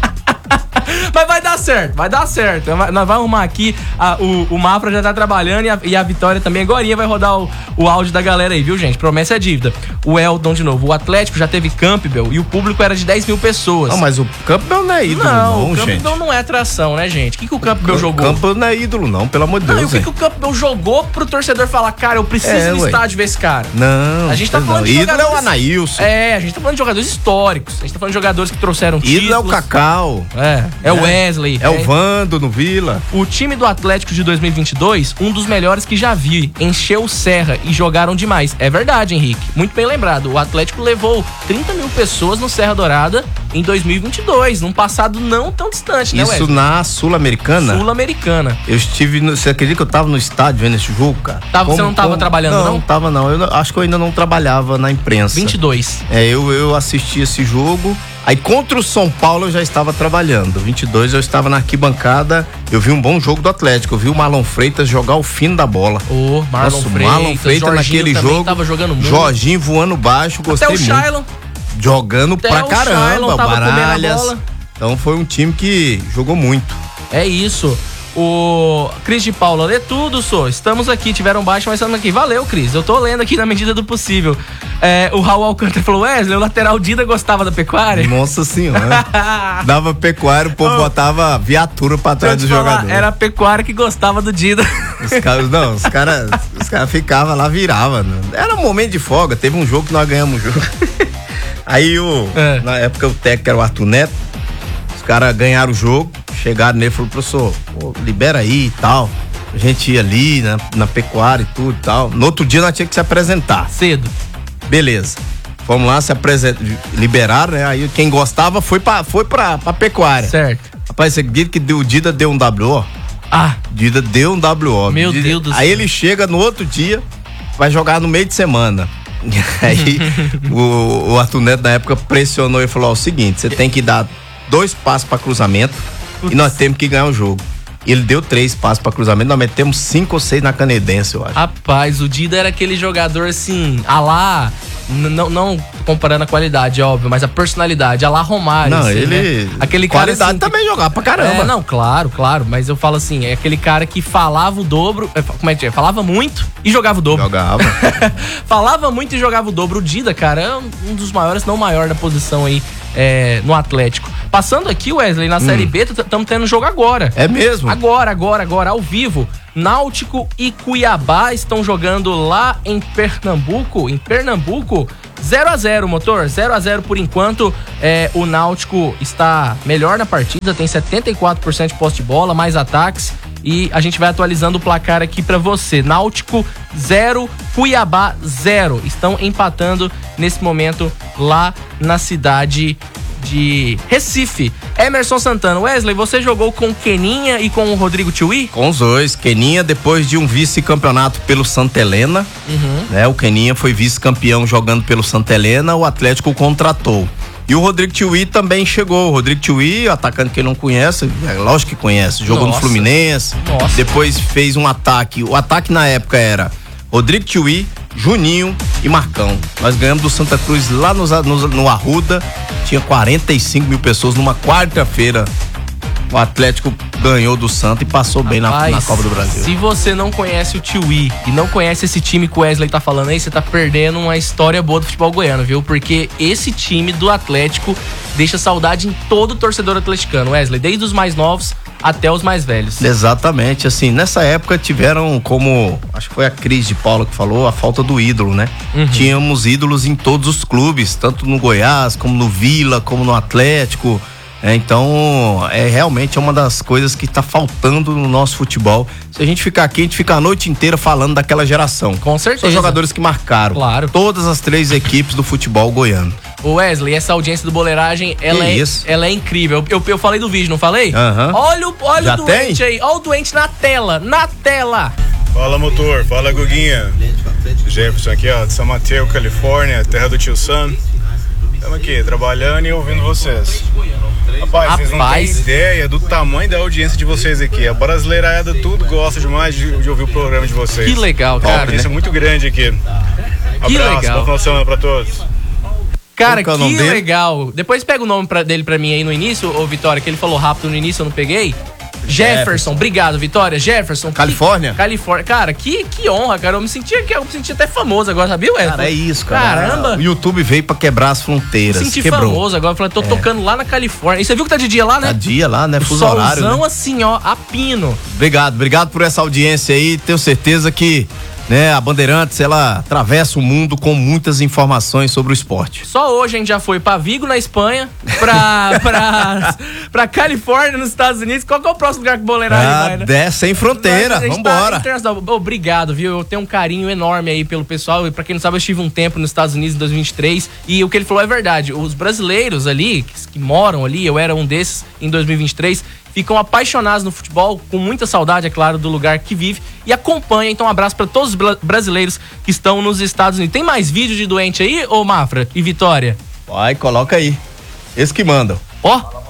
A: Mas vai dar certo, vai dar certo. Nós vamos arrumar aqui, a, o, o Mafra já tá trabalhando e a, e a Vitória também. Agorinha vai rodar o, o áudio da galera aí, viu, gente? Promessa é dívida. O Eldon de novo. O Atlético já teve Campbell e o público era de dez mil pessoas.
B: Não, mas o Campbell não é ídolo, não,
A: não,
B: não
A: o Campbell
B: gente.
A: não é atração, né, gente? O que, que o Campbell
B: o
A: jogou?
B: O Campbell não é ídolo, não, pelo amor de Deus.
A: Não, e o que, que o Campbell jogou pro torcedor falar, cara, eu preciso
B: É,
A: ir no
B: ué.
A: estádio ver esse cara?
B: Não.
A: A gente tá
B: não.
A: falando de
B: ídolo
A: jogadores...
B: é o Anailson.
A: É, a gente tá falando de jogadores históricos. A gente tá falando de jogadores que trouxeram títulos.
B: Ídolo é o Cacau.
A: É, é o Wesley.
B: É, é o Vando no Vila.
A: O time do Atlético de dois mil e vinte e dois, um dos melhores que já vi, encheu o Serra e jogaram demais. É verdade, Henrique. Muito bem lembrado. O Atlético levou trinta mil pessoas no Serra Dourada em dois mil e vinte e dois, num passado não tão distante, né,
B: Isso
A: Wesley?
B: na Sul-Americana?
A: Sul-Americana.
B: Eu estive, no, você acredita que eu tava no estádio vendo esse jogo, cara?
A: Tava,
B: como,
A: você não tava
B: como,
A: trabalhando, não?
B: Não, tava não. Eu acho que eu ainda não trabalhava na imprensa.
A: vinte e dois.
B: É, eu, eu assisti esse jogo. Aí contra o São Paulo eu já estava trabalhando. vinte e dois eu estava na arquibancada. Eu vi um bom jogo do Atlético. Eu vi o Marlon Freitas jogar o fino da bola.
A: Ô, Marlon
B: Nossa,
A: Freitas,
B: Marlon Freitas naquele jogo.
A: Tava jogando muito.
B: Jorginho voando baixo, gostei
A: Até o
B: muito.
A: Shailon.
B: Jogando
A: Até
B: pra
A: o
B: caramba,
A: Shailon tava comendo a
B: Baralhas.
A: bola.
B: Então foi um time que jogou muito.
A: É isso. O Cris de Paula, lê tudo, só. Estamos aqui, tiveram baixo, mas estamos aqui. Valeu, Cris. Eu tô lendo aqui na medida do possível. É, o Raul Alcântara falou: Wesley, o lateral Dida gostava da pecuária?
B: Nossa senhora. Dava pecuária, o povo oh. botava viatura pra trás do
A: falar,
B: jogador.
A: Era a pecuária que gostava do Dida.
B: Os caras, não, os caras os cara ficavam lá, viravam. Era um momento de folga. Teve um jogo que nós ganhamos o jogo. Aí o, é. na época o técnico era o Arthur Neto. Os caras ganharam o jogo. chegaram nele e falaram, professor, pô, libera aí e tal. A gente ia ali na, na pecuária e tudo e tal. No outro dia nós tínhamos que se apresentar.
A: Cedo.
B: Beleza. Fomos lá, se apresentar, liberaram, né? Aí quem gostava foi pra, foi pra, pra pecuária.
A: Certo.
B: Rapaz, você acredita que o Dida deu um W O?
A: Ah.
B: Dida deu um W O.
A: Meu
B: Dida,
A: Deus do céu.
B: Aí ele chega no outro dia, vai jogar no meio de semana. Aí o, o Arthur Neto na época pressionou e falou: ó, o seguinte, você tem que dar dois passos pra cruzamento. Putz. E nós temos que ganhar o jogo. Ele deu três passos pra cruzamento, nós metemos cinco ou seis na Canedense, eu acho.
A: Rapaz, o Dida era aquele jogador assim, a lá, não, não comparando a qualidade, óbvio, mas a personalidade, a lá Romário.
B: Não,
A: assim,
B: ele.
A: Né? Aquele cara,
B: qualidade
A: assim,
B: também jogava pra caramba.
A: É, não, claro, claro, mas eu falo assim, é aquele cara que falava o dobro, como é que é? Falava muito e jogava o dobro.
B: Jogava.
A: Falava muito e jogava o dobro. O Dida, cara, é um dos maiores, não o maior da posição aí é, no Atlético. Passando aqui, Wesley, na hum. Série B, estamos tendo jogo agora.
B: É mesmo?
A: Agora, agora, agora, ao vivo. Náutico e Cuiabá estão jogando lá em Pernambuco. Em Pernambuco, zero a zero, motor. zero a zero por enquanto. É, o Náutico está melhor na partida, tem setenta e quatro por cento de posse de bola, mais ataques. E a gente vai atualizando o placar aqui pra você. Náutico zero, Cuiabá zero. Estão empatando nesse momento lá na cidade de Recife. Emerson Santana, Wesley, você jogou com Keninha e com o Rodrigo Tiwi?
B: Com os dois. Keninha, depois de um vice-campeonato pelo Santa Helena, uhum. né? O Keninha foi vice-campeão jogando pelo Santa Helena, o Atlético o contratou. E o Rodrigo Tiwi também chegou. O Rodrigo Tiwi, atacante que ele não conhece, é lógico que conhece, jogou Nossa. no Fluminense. Nossa. Depois fez um ataque. O ataque na época era Rodrigo Tiwi, Juninho e Marcão. Nós ganhamos do Santa Cruz lá no, no, no Arruda. Tinha quarenta e cinco mil pessoas numa quarta-feira. O Atlético ganhou do Santa e passou bem Rapaz, na, na Copa do Brasil.
A: Se você não conhece o Tiwi e não conhece esse time que o Wesley tá falando aí, você tá perdendo uma história boa do futebol goiano, viu? Porque esse time do Atlético deixa saudade em todo torcedor atleticano, Wesley, desde os mais novos até os mais velhos.
B: Exatamente, assim, nessa época tiveram, como acho que foi a Cris de Paula que falou, a falta do ídolo, né? Uhum. Tínhamos ídolos em todos os clubes, tanto no Goiás, como no Vila, como no Atlético. É, então, é realmente é uma das coisas que tá faltando no nosso futebol. Se a gente ficar aqui, a gente fica a noite inteira falando daquela geração.
A: Com certeza.
B: São jogadores que marcaram.
A: Claro.
B: Todas as três equipes do futebol goiano.
A: O Wesley, essa audiência do Boleiragem, ela, é, ela é incrível. Eu, eu falei do vídeo, não falei?
B: Uhum.
A: Olha, o, olha o doente tem? aí. Olha o doente na tela. Na tela.
C: Fala, motor. Fala, Guguinha. Jefferson aqui, ó, de São Mateus, Califórnia, terra do tio Sam. Estamos aqui, trabalhando e ouvindo vocês. Rapaz, vocês não têm ideia do tamanho da audiência de vocês aqui. A brasileirada tudo gosta demais de, de ouvir o programa de vocês.
A: Que legal, cara.
C: Uma audiência
A: né?
C: muito grande aqui.
A: Que
C: Abraço,
A: legal.
C: bom final de semana pra todos.
A: Cara, que legal. Depois pega o nome pra, dele pra mim aí no início, ô Vitória, que ele falou rápido no início, eu não peguei. Jefferson, Jefferson. Obrigado, Vitória. Jefferson.
B: Califórnia?
A: Que, Califórnia. Cara, que, que honra, cara. Eu me sentia, eu me sentia até famoso agora, sabia, Wesley?
B: Cara, é isso, cara.
A: Caramba.
B: O YouTube veio pra quebrar as fronteiras.
A: Me senti
B: Quebrou.
A: famoso agora. Eu falei, tô é. tocando lá na Califórnia. E você viu que tá de dia lá, né?
B: Tá dia lá, né? Fuso
A: Solzão,
B: horário, né?
A: assim, ó, a pino.
B: Obrigado, obrigado por essa audiência aí. Tenho certeza que, né, a Bandeirantes, ela atravessa o mundo com muitas informações sobre o esporte.
A: Só hoje a gente já foi pra Vigo, na Espanha, pra, pra, pra Califórnia, nos Estados Unidos. Qual que é o próximo lugar que o Boleiragem
B: ah,
A: vai, né?
B: Desce sem fronteira, vambora.
A: Tá Obrigado, viu? Eu tenho um carinho enorme aí pelo pessoal. E pra quem não sabe, eu estive um tempo nos Estados Unidos em dois mil e vinte e três. E o que ele falou é verdade. Os brasileiros ali, que, que moram ali, eu era um desses em dois mil e vinte e três, ficam apaixonados no futebol, com muita saudade, é claro, do lugar que vive e acompanha. Então, um abraço para todos os brasileiros que estão nos Estados Unidos. Tem mais vídeo de doente aí, ô Mafra e Vitória?
B: Vai, coloca aí. Esse que mandam.
A: Ó.
B: Oh.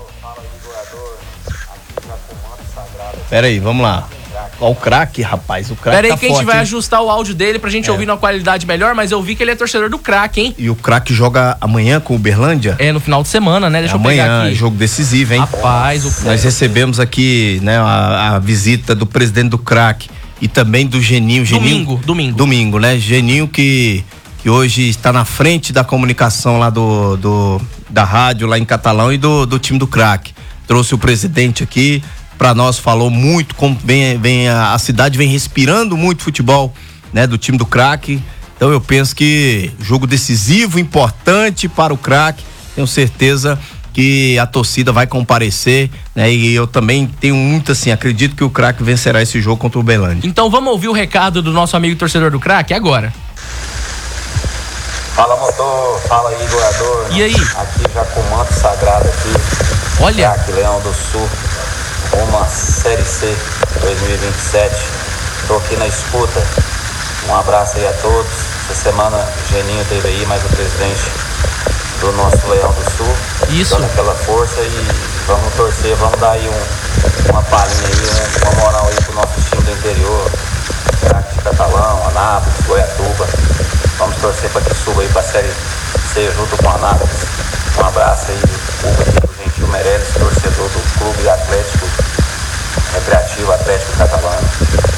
B: Pera aí, vamos lá. Ó o craque, rapaz, o craque
A: Pera aí
B: tá
A: que a gente
B: forte,
A: vai
B: hein?
A: ajustar o áudio dele pra gente é. ouvir numa qualidade melhor, mas eu vi que ele é torcedor do craque, hein?
B: E o craque joga amanhã com o Uberlândia?
A: É, no final de semana, né? Deixa
B: é
A: eu pegar
B: amanhã,
A: aqui.
B: Jogo decisivo, hein?
A: Rapaz, o
B: Nós recebemos aqui, né, a, a visita do presidente do craque e também do Geninho. Geninho
A: domingo, domingo.
B: Domingo, né? Geninho que, que hoje está na frente da comunicação lá do, do da rádio lá em Catalão e do, do time do craque. Trouxe o presidente aqui. Para nós falou muito como vem, vem a, a cidade vem respirando muito futebol, né, do time do craque. Então eu penso que jogo decisivo, importante para o craque. Tenho certeza que a torcida vai comparecer, né? E eu também tenho muito assim, acredito que o Craque vencerá esse jogo contra o Uberlândia.
A: Então vamos ouvir o recado do nosso amigo torcedor do Craque agora.
D: Fala, motor, fala aí, goiador.
A: E aí?
D: Aqui já com o manto sagrado aqui.
A: Olha.
D: Craque Leão do Sul, uma Série C dois mil e vinte e sete. Tô aqui na escuta. Um abraço aí a todos. Essa semana Geninho teve aí, mais o presidente do nosso Leão do Sul.
A: Isso.
D: Dando aquela força e vamos torcer, vamos dar aí um, uma palhinha aí, uma moral aí pro nosso time do interior. Craque de Catalão, Anápolis, Goiatuba. Vamos torcer para que suba aí pra Série C junto com a Anápolis. Um abraço aí, o público do Gentil Meirelles, torcedor do Clube Atlético Recreativo Atlético Catalano.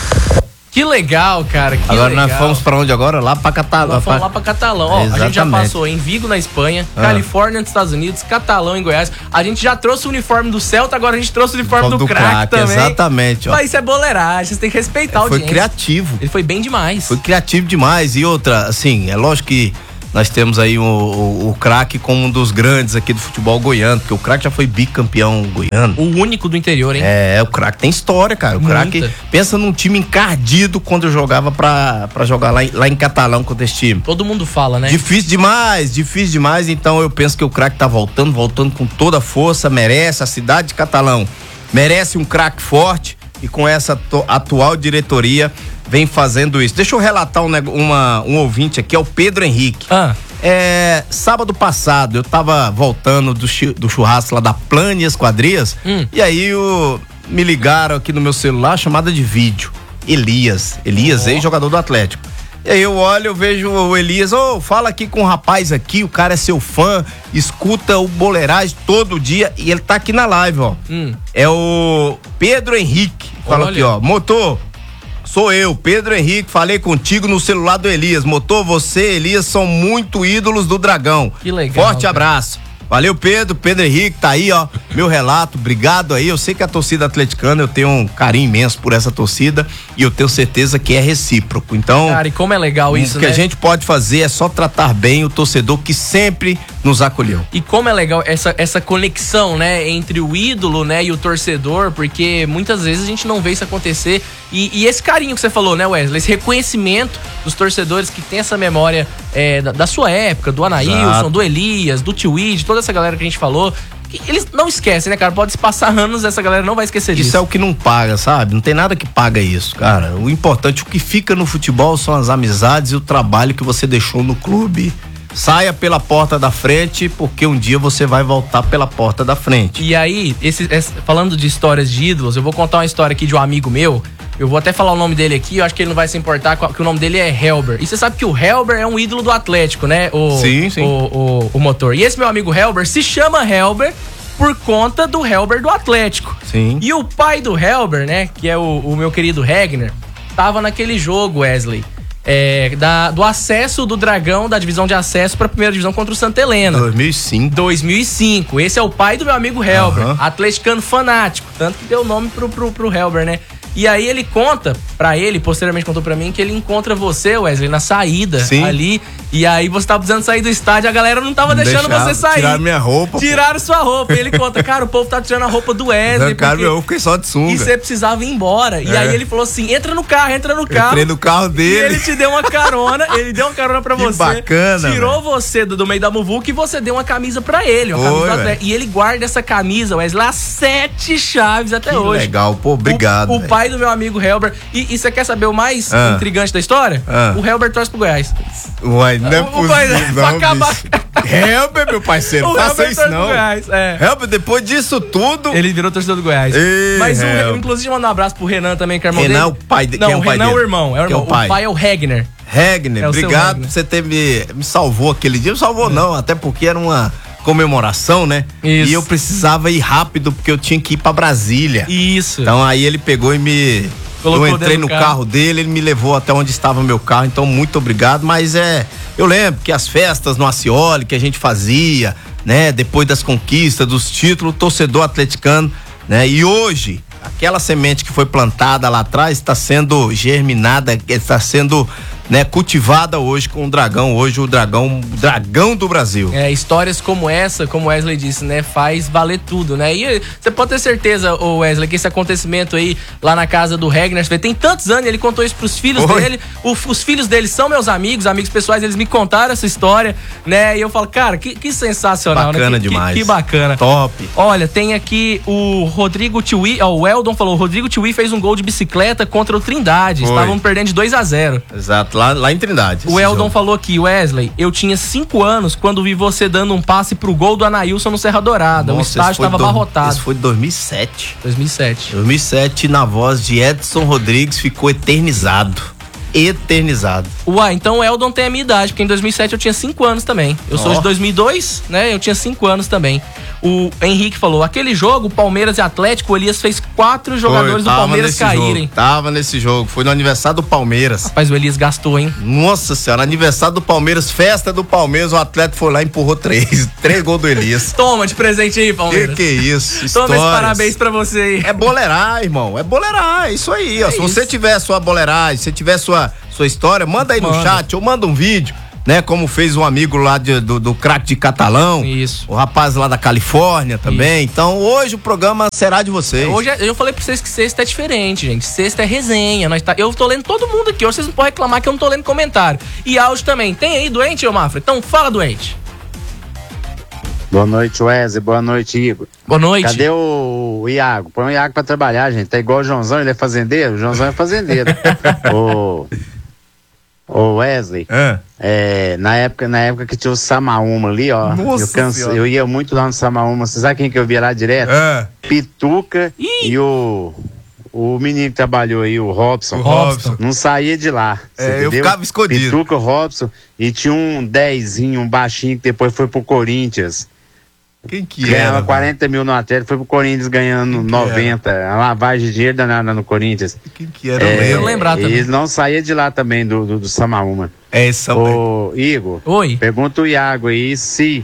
A: Que legal, cara, que
B: agora
A: legal.
B: Nós fomos pra onde agora? Lá pra Catalão.
A: Nós fomos lá pra Catalão. Ó, a gente já passou em Vigo, na Espanha, ah. Califórnia, nos Estados Unidos, Catalão, em Goiás. A gente já trouxe o uniforme do Celta, agora a gente trouxe o uniforme do, do Craque também.
B: Exatamente, ó.
A: Mas isso é boleiragem, vocês têm que respeitar o
B: Foi criativo.
A: Ele foi bem demais.
B: Foi criativo demais. E outra, assim, é lógico que nós temos aí o, o, o Craque como um dos grandes aqui do futebol goiano, porque o Craque já foi bicampeão goiano.
A: O único do interior, hein?
B: É, o Craque tem história, cara. O Craque pensa num time encardido quando eu jogava pra, pra jogar lá em, lá em Catalão contra esse time.
A: Todo mundo fala, né?
B: Difícil demais, difícil demais. Então eu penso que o Craque tá voltando, voltando com toda a força, merece. A cidade de Catalão merece um Craque forte e com essa to, atual diretoria vem fazendo isso. Deixa eu relatar um, uma, um ouvinte aqui, é o Pedro Henrique.
A: Ah.
B: É, sábado passado eu tava voltando do, do churrasco lá da Plane Esquadrias hum. e aí o, me ligaram aqui no meu celular, chamada de vídeo. Elias, Elias, oh. ex-jogador do Atlético. E aí eu olho, eu vejo o Elias, ô, oh, fala aqui com o rapaz aqui, o cara é seu fã, escuta o Boleiragem todo dia e ele tá aqui na live, ó. Hum. É o Pedro Henrique. Fala Olha. aqui, ó, motor. Sou eu, Pedro Henrique, falei contigo no celular do Elias. Motor, você e Elias são muito ídolos do Dragão.
A: Que legal.
B: Forte cara. abraço. Valeu, Pedro. Pedro Henrique tá aí, ó. Meu relato, obrigado aí. Eu sei que a torcida atleticana, eu tenho um carinho imenso por essa torcida e eu tenho certeza que é recíproco. Então,
A: cara, e como é legal isso,
B: o que
A: né?
B: a gente pode fazer é só tratar bem o torcedor que sempre nos acolheu.
A: E como é legal essa, essa conexão, né, entre o ídolo, né, e o torcedor, porque muitas vezes a gente não vê isso acontecer. E, e esse carinho que você falou, né, Wesley? Esse reconhecimento dos torcedores que tem essa memória é, da, da sua época, do Anaílson, do Elias, do Tio Id, toda essa galera que a gente falou. Eles não esquecem, né, cara? Pode se passar anos, essa galera não vai esquecer disso.
B: Isso é o que não paga, sabe? Não tem nada que paga isso, cara. O importante, o que fica no futebol são as amizades e o trabalho que você deixou no clube. Saia pela porta da frente, porque um dia você vai voltar pela porta da frente.
A: E aí, esse, esse, falando de histórias de ídolos, eu vou contar uma história aqui de um amigo meu. Eu vou até falar o nome dele aqui, eu acho que ele não vai se importar, que o nome dele é Helber. E você sabe que o Helber é um ídolo do Atlético, né? O,
B: sim, sim.
A: O, o, o motor. E esse meu amigo Helber se chama Helber por conta do Helber do Atlético.
B: Sim.
A: E o pai do Helber, né, que é o, o meu querido Regner, tava naquele jogo, Wesley, é, da, do acesso do Dragão, da divisão de acesso pra primeira divisão contra o Santa Helena.
B: dois mil e cinco.
A: dois mil e cinco. Esse é o pai do meu amigo Helber,
B: uhum.
A: atleticano fanático. Tanto que deu o nome pro, pro, pro Helber, né? E aí ele conta pra ele, posteriormente contou pra mim, que ele encontra você, Wesley, na saída. Sim. Ali. E aí você tava precisando sair do estádio, a galera não tava não deixando deixava, você sair.
B: Tiraram minha roupa.
A: Tiraram pô. sua roupa. E ele conta, cara, o povo tá tirando a roupa do Wesley.
B: Cara, porque... eu fiquei só de sunga.
A: E você precisava ir embora. É. E aí ele falou assim, entra no carro, entra no carro.
B: Entrei no carro dele.
A: E ele te deu uma carona, ele deu uma carona pra
B: que
A: você.
B: Bacana.
A: Tirou
B: véio.
A: você do, do meio da muvuca e você deu uma camisa pra ele. Uma
B: Oi,
A: camisa e ele guarda essa camisa, Wesley, lá sete chaves até
B: que
A: hoje.
B: Legal, pô, obrigado.
A: O, o pai do meu amigo Helber. E, e você quer saber o mais ah. intrigante da história? Ah. O Helber torce pro Goiás.
B: Uai, não é possível.
A: Não, acabar...
B: Helber, meu parceiro, não faça isso não.
A: Goiás, é.
B: Helber, depois disso tudo...
A: Ele virou torcedor do Goiás.
B: Ei,
A: Mas, o, inclusive, mandar um abraço pro Renan também, que é irmão
B: Renan
A: dele.
B: é o pai dele.
A: Não,
B: é o
A: Renan é o irmão. É o, irmão.
B: É o, pai.
A: o pai é o Regner.
B: Regner, é obrigado Regner. por você ter me, me salvou aquele dia. Me salvou é. não, até porque era uma comemoração, né? Isso. E eu precisava ir rápido, porque eu tinha que ir pra Brasília.
A: Isso.
B: Então aí ele pegou e me... Colocou eu entrei no carro. carro dele, ele me levou até onde estava o meu carro, então muito obrigado, mas é, eu lembro que as festas no Acioli que a gente fazia, né, depois das conquistas, dos títulos, torcedor atleticano, né, e hoje, aquela semente que foi plantada lá atrás está sendo germinada, está sendo né, cultivada hoje com o Dragão, hoje o Dragão, o Dragão do Brasil.
A: É, histórias como essa, como o Wesley disse, né, faz valer tudo, né? E você pode ter certeza, ô Wesley, que esse acontecimento aí lá na casa do Regner, tem tantos anos, ele contou isso pros filhos Oi? dele, o, os filhos dele são meus amigos, amigos pessoais, eles me contaram essa história, né? E eu falo, cara, que, que sensacional,
B: bacana,
A: né? Que,
B: demais.
A: Que, que bacana.
B: Top.
A: Olha, tem aqui o Rodrigo Tiwi, ó, o Eldon falou, o Rodrigo Tiwi fez um gol de bicicleta contra o Trindade, Foi. estavam perdendo de dois a zero.
B: Exato. Lá, lá em Trindade.
A: O Eldon jogo. falou aqui, Wesley, eu tinha cinco anos quando vi você dando um passe pro gol do Anailson no Serra Dourada. Nossa, o estádio tava do... abarrotado.
B: Isso foi de dois mil e sete.
A: dois mil e sete.
B: dois mil e sete, na voz de Edson Rodrigues, ficou eternizado. Eternizado.
A: Uai, então o Eldon tem a minha idade, porque em dois mil e sete eu tinha cinco anos também. Eu oh. sou de dois mil e dois, né? Eu tinha cinco anos também. O Henrique falou, aquele jogo, Palmeiras e Atlético, o Elias fez quatro jogadores Foi, do Palmeiras caírem.
B: Jogo, tava nesse jogo, foi no aniversário do Palmeiras.
A: Rapaz, o Elias gastou, hein?
B: Nossa senhora, aniversário do Palmeiras, festa do Palmeiras, o Atlético foi lá e empurrou três. Três gols do Elias.
A: Toma de presente aí, Palmeiras.
B: Que que é isso?
A: Toma esse parabéns pra você aí.
B: É boleirar, irmão, é boleirar, é isso aí. É ó. Se isso. você tiver sua boleiragem, se você tiver sua, sua história, manda aí manda. no chat ou manda um vídeo. Né, como fez um amigo lá de, do, do craque de Catalão.
A: Isso.
B: O rapaz lá da Califórnia também. Isso. Então hoje o programa será de vocês.
A: Hoje eu falei pra vocês que sexta é diferente, gente. Sexta é resenha. Nós tá, eu tô lendo todo mundo aqui. Hoje vocês não podem reclamar que eu não tô lendo comentário. E áudio também. Tem aí doente, ô Mafra? Então fala, doente.
E: Boa noite, Wesley. Boa noite, Igor.
A: Boa noite.
E: Cadê o Iago? Põe o Iago pra trabalhar, gente. Tá igual o Joãozão, ele é fazendeiro. O Joãozão é fazendeiro. o... Ô Wesley, é. É, na, época, na época que tinha o Samaúma ali, ó, eu, canso, eu ia muito lá no Samaúma. Você sabe quem que eu via lá direto? É. Pituca Ih. e o, o menino que trabalhou aí, o Robson.
B: O Robson.
E: Não saía de lá.
B: É, eu ficava escondido.
E: Pituca, o Robson, e tinha um dezinho, um baixinho que depois foi pro Corinthians.
B: Quem que
E: Ganhava
B: era?
E: Ganhava quarenta mil no Atlético, foi pro Corinthians ganhando noventa. A lavagem de dinheiro danada no Corinthians.
B: Quem que era?
E: É,
A: eu lembrar também.
E: Eles não saíam de lá também, do, do, do Samaúma.
B: É isso.
E: Ô, Igor.
A: Oi.
E: Pergunta o Iago aí se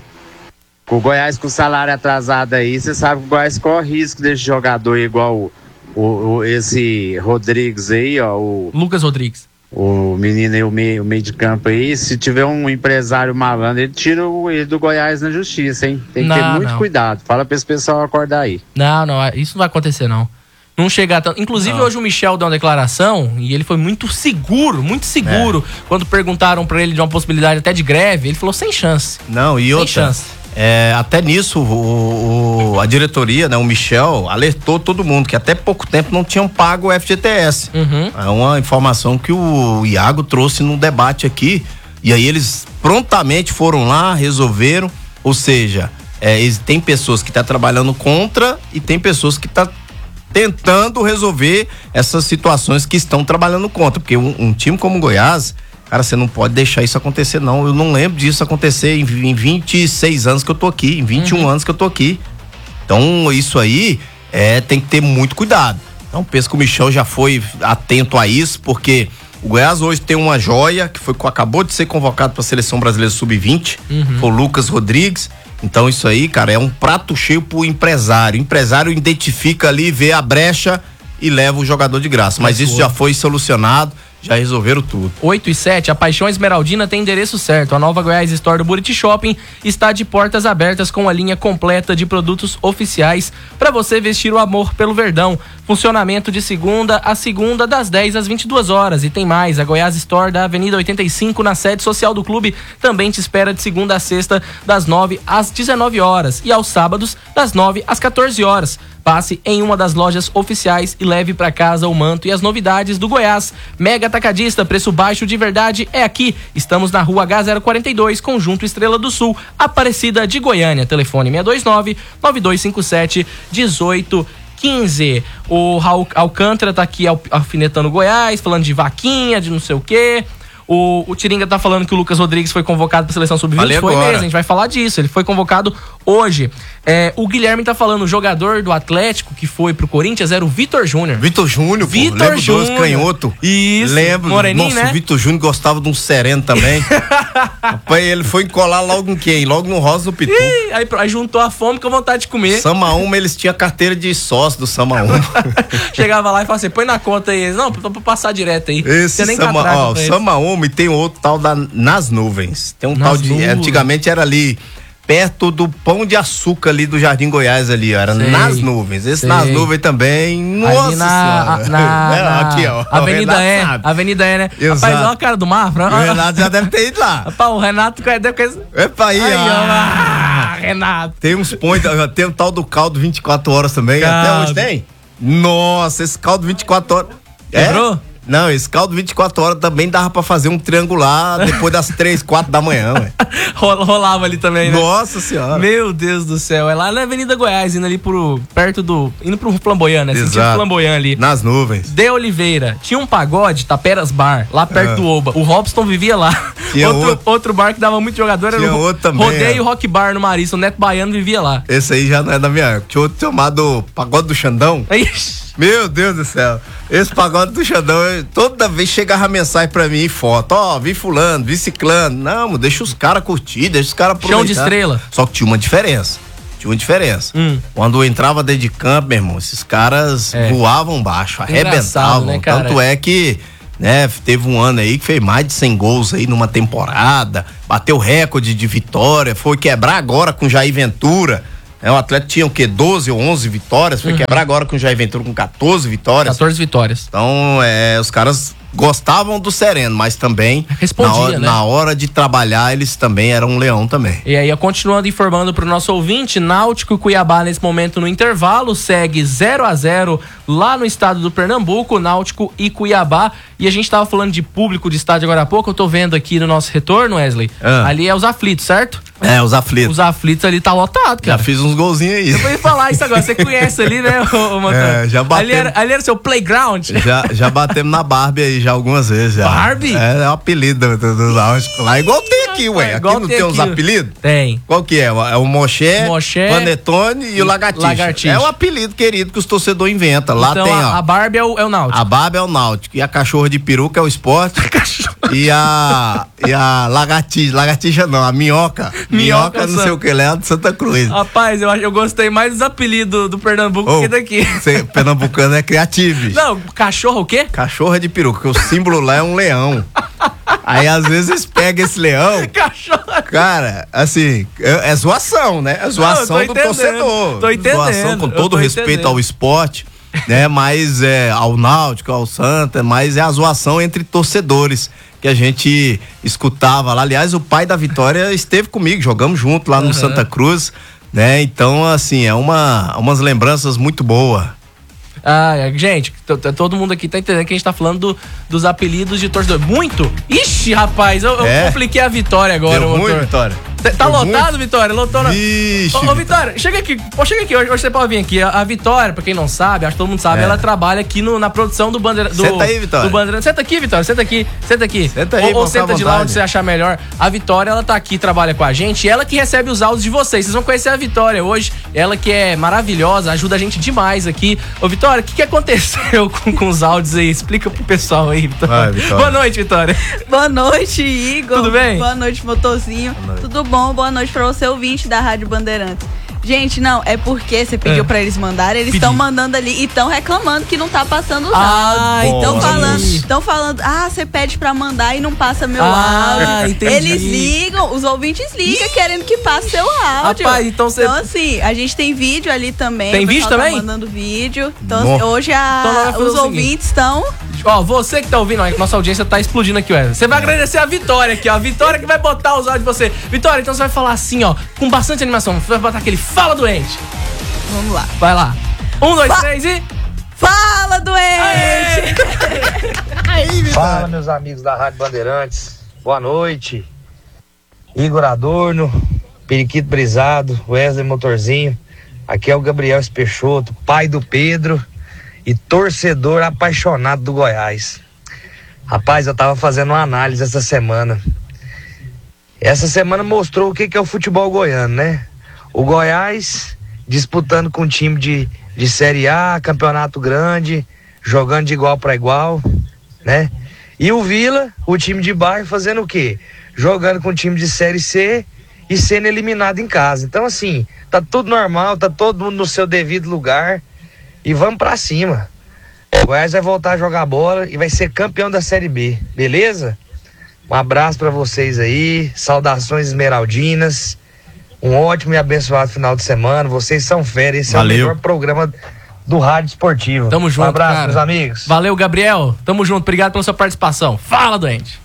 E: o Goiás com salário atrasado aí, você sabe que o Goiás corre risco desse jogador igual o, o, o, esse Rodrigues aí, ó. O
A: Lucas Rodrigues.
E: O menino aí, o meio, o meio de campo aí, se tiver um empresário malandro, ele tira o, ele do Goiás na justiça, hein? Tem que não, ter muito não. cuidado. Fala pra esse pessoal acordar aí.
A: Não, não, isso não vai acontecer, não. Não chegar tanto. Inclusive, não. hoje o Michel deu uma declaração e ele foi muito seguro, muito seguro. É. Quando perguntaram pra ele de uma possibilidade até de greve, ele falou sem chance.
B: Não, e
A: sem
B: outra.
A: chance.
B: É, até nisso, o, o, a diretoria, né, o Michel, alertou todo mundo que até pouco tempo não tinham pago o F G T S.
A: Uhum.
B: É uma informação que o Iago trouxe no debate aqui. E aí eles prontamente foram lá, resolveram. Ou seja, é, tem pessoas que estão tá trabalhando contra e tem pessoas que estão tá tentando resolver essas situações que estão trabalhando contra. Porque um, um time como o Goiás, cara, você não pode deixar isso acontecer, não. Eu não lembro disso acontecer em, em vinte e seis anos que eu tô aqui, em vinte e um uhum. anos que eu tô aqui. Então, isso aí é, tem que ter muito cuidado. Então, penso que o Michel já foi atento a isso, porque o Goiás hoje tem uma joia que foi, acabou de ser convocado para a Seleção Brasileira sub vinte, uhum. foi o Lucas Rodrigues. Então, isso aí, cara, é um prato cheio pro empresário. O empresário identifica ali, vê a brecha e leva o jogador de graça. Mas isso já foi solucionado. Já resolveram tudo.
A: oito e sete, a Paixão Esmeraldina tem endereço certo. A nova Goiás Store do Buriti Shopping está de portas abertas com a linha completa de produtos oficiais para você vestir o amor pelo Verdão. Funcionamento de segunda a segunda, das dez às vinte e duas horas. E tem mais, a Goiás Store da Avenida oitenta e cinco, na sede social do clube, também te espera de segunda a sexta, das nove às dezenove horas. E aos sábados, das nove às quatorze horas. Passe em uma das lojas oficiais e leve para casa o manto e as novidades do Goiás. Mega Atacadista, preço baixo de verdade é aqui. Estamos na rua H zero quarenta e dois, Conjunto Estrela do Sul, Aparecida de Goiânia. Telefone seis dois nove, nove dois cinco sete, um oito quinze. O Raul Alcântara tá aqui alfinetando Goiás, falando de vaquinha, de não sei o quê. O, o Tiringa tá falando que o Lucas Rodrigues foi convocado pra seleção sub vinte. Foi
B: agora.
A: mesmo, a gente vai falar disso. Ele foi convocado hoje. É, o Guilherme tá falando, o jogador do Atlético que foi pro Corinthians era o Vitor Júnior.
B: Vitor Júnior, pô.
A: Vitor Júnior.
B: Canhoto.
A: Isso.
B: Lembro.
A: Moreninho,
B: Nossa,
A: né?
B: o Vitor Júnior gostava de um sereno também. Rapaz, ele foi encolar logo em quem? Logo no Rosa do Pitu.
A: Ih, aí, aí juntou a fome com a vontade de comer.
B: Samaúma, eles tinham carteira de sócio do Samaúma.
A: Chegava lá e falava assim, põe na conta aí. Não, pra, pra passar direto aí.
B: Esse nem Sama, ó, Samaúma, e tem outro tal da Nas Nuvens. Tem um
A: Nas
B: tal de...
A: Nuvens.
B: Antigamente era ali... perto do Pão de Açúcar ali do Jardim Goiás ali, ó, era sei, Nas Nuvens. Esse sei. Nas Nuvens também, nossa
A: ali na,
B: senhora.
A: Na,
B: é,
A: na,
B: aqui, ó.
A: Avenida E, Avenida E, né?
B: Exato.
A: Rapaz, olha a cara do Mafra.
B: O Renato já deve ter ido lá.
A: Rapaz, o Renato deve ter...
B: Epa aí,
A: aí
B: ó.
A: Ah, Renato.
B: Tem uns pontos, tem o tal do caldo vinte e quatro horas também, caldo. Até hoje tem? Nossa, esse caldo vinte e quatro horas.
A: Quebrou?
B: É? Não, esse caldo vinte e quatro horas também dava pra fazer um triangular depois das três, quatro da manhã, ué.
A: Rolava ali também, né?
B: Nossa senhora.
A: Meu Deus do céu. É lá na Avenida Goiás, indo ali pro... perto do... indo pro Flamboyant, né?
B: Exato.
A: Sentido Flamboyant ali.
B: Nas Nuvens.
A: De Oliveira. Tinha um pagode, Taperas Bar, lá perto é. do Oba. O Robson vivia lá.
B: Tinha
A: outro,
B: outro.
A: outro bar que dava muito jogador
B: Tinha
A: era o
B: outro também,
A: Rodeio
B: é.
A: Rock Bar no Marista. O Neto Baiano vivia lá.
B: Esse aí já não é da minha época. Tinha outro chamado Pagode do Xandão.
A: Ixi.
B: Meu Deus do céu. Esse Pagode do Xandão, eu, toda vez chegava mensagem pra mim, foto. Ó, oh, vi fulano, vi ciclano. Não, deixa os caras curtir, deixa os caras aproveitar.
A: Chão de estrela.
B: Só que tinha uma diferença. Tinha uma diferença. Hum. Quando eu entrava dentro de campo, meu irmão, esses caras é. voavam baixo, arrebentavam. Né, Tanto é que, né, teve um ano aí que fez mais de cem gols aí numa temporada, bateu recorde de vitória, foi quebrar agora com Jair Ventura. É, o Atlético tinha o quê? doze ou onze vitórias, foi uhum. quebrar agora com o Jair Ventura com quatorze vitórias.
A: quatorze vitórias.
B: Então, é, os caras gostavam do sereno, mas também
A: Respondia,
B: na, hora,
A: né?
B: na hora de trabalhar eles também eram um leão também.
A: E aí, continuando informando pro nosso ouvinte, Náutico e Cuiabá nesse momento no intervalo, segue zero a zero lá no estado do Pernambuco, Náutico e Cuiabá. E a gente tava falando de público de estádio agora há pouco, eu tô vendo aqui no nosso retorno, Wesley, ah. ali é os aflitos, certo?
B: É, os aflitos.
A: Os aflitos ali tá lotado, cara.
B: Já fiz uns golzinhos aí.
A: Eu vou falar isso agora, você conhece ali, né, ô, ô Montano?
B: É, já batemos.
A: Ali era, ali era seu playground.
B: Já, já batemos na Barbie aí, já algumas vezes. Já.
A: Barbie?
B: É, é o apelido do, do Náutico lá, igual tem aqui, ué. É, aqui não tem, tem uns apelidos?
A: Tem.
B: Qual que é? É o Moché,
A: Moché
B: Panetone e o Lagartixa.
A: Lagartixa.
B: É o apelido querido que os torcedores inventam. Lá
A: então,
B: tem,
A: a,
B: ó.
A: a Barbie é o, é o Náutico.
B: A Barbie é o Náutico. E a cachorra de peruca é o esporte. e a e a lagartixa, lagartixa não, a minhoca.
A: Minhoca,
B: minhoca não sei o que, é de Santa Cruz.
A: Rapaz, eu, eu gostei mais dos apelidos do Pernambuco oh, que daqui.
B: Você, pernambucano é criativo.
A: Não, cachorro o quê?
B: Cachorra de peruca, porque o símbolo lá é um leão. Aí às vezes eles pegam esse leão.
A: Cachorro.
B: Cara, assim, é, é zoação, né? É zoação não, do torcedor.
A: Tô entendendo.
B: Zoação com todo respeito entendendo. ao esporte, né? Mas é ao Náutico, ao Santa, mas é a zoação entre torcedores que a gente escutava lá. Aliás, o pai da Vitória esteve comigo, jogamos junto lá no uhum. Santa Cruz, né? Então, assim, é uma, umas lembranças muito boas.
A: Ah, gente, todo mundo aqui tá entendendo que a gente tá falando do, dos apelidos de torcedor. Muito? Ixi, rapaz, eu, é. eu compliquei a Vitória agora.
B: Deu ruim, Vitória?
A: Tá, tá lotado, muito? Vitória? Lotou na...
B: Vixe,
A: ô, ô, Vitória, chega aqui. Pô, chega aqui, hoje, hoje você pode vir aqui. A, a Vitória, pra quem não sabe, acho que todo mundo sabe, é. ela trabalha aqui no, na produção do Bandeira... Do,
B: senta aí, Vitória.
A: Do Bandeira... Senta aqui, Vitória, senta aqui, senta aqui.
B: Senta aí,
A: Ou, ou senta de lá onde você achar melhor. A Vitória, ela tá aqui, trabalha com a gente, e ela que recebe os áudios de vocês. Vocês vão conhecer a Vitória hoje, ela que é maravilhosa, ajuda a gente demais aqui. Ô, Vitória, o que que aconteceu com, com os áudios aí? Explica pro pessoal aí, Vitória.
B: Vai, Vitória.
A: Boa noite, Vitória.
F: Boa noite, Igor.
A: Tudo bem?
F: Boa noite, Motorzinho. Boa noite. Tudo bom? Boa noite pra você, ouvinte da Rádio Bandeirantes. Gente, não, é porque você pediu é. pra eles mandarem, eles estão mandando ali e estão reclamando que não tá passando os
A: ah,
F: áudios. Estão falando, estão falando, ah, você pede pra mandar e não passa meu
A: ah,
F: áudio.
A: Entendi.
F: Eles ligam, os ouvintes ligam querendo que passe seu áudio.
A: Rapaz, então você...
F: Então, assim, a gente tem vídeo ali também.
A: Tem vídeo também?
F: Tá mandando vídeo. Então, Bom. hoje a, então, os ouvintes estão...
A: Ó, você que tá ouvindo, ó, nossa audiência tá explodindo aqui, ó. Você vai agradecer a Vitória aqui, ó. A Vitória que vai botar os áudios de você. Vitória, então você vai falar assim, ó, com bastante animação. Você vai botar aquele fala doente.
F: Vamos lá.
A: Vai lá. Um, dois,
F: Fa
A: três e...
F: Fala doente!
G: Aí, Vitória. Fala, meus amigos da Rádio Bandeirantes. Boa noite. Igor Adorno, Periquito Brisado, Wesley Motorzinho. Aqui é o Gabriel Espeixoto, pai do Pedro e torcedor apaixonado do Goiás. Rapaz, eu tava fazendo uma análise essa semana. Essa semana mostrou o que que é o futebol goiano, né? O Goiás disputando com um time de, de Série A, campeonato grande, jogando de igual para igual, né? E o Vila, o time de bairro, fazendo o quê? Jogando com o time de Série C e sendo eliminado em casa. Então, assim, tá tudo normal, tá todo mundo no seu devido lugar e vamos pra cima. O Goiás vai voltar a jogar bola e vai ser campeão da Série B, beleza? Um abraço pra vocês aí, saudações esmeraldinas, um ótimo e abençoado final de semana, vocês são férias, esse
B: Valeu.
G: é o melhor programa do Rádio Esportivo.
A: Tamo junto,
G: um abraço,
A: cara.
G: meus amigos.
A: Valeu, Gabriel. Tamo junto. Obrigado pela sua participação. Fala, doente.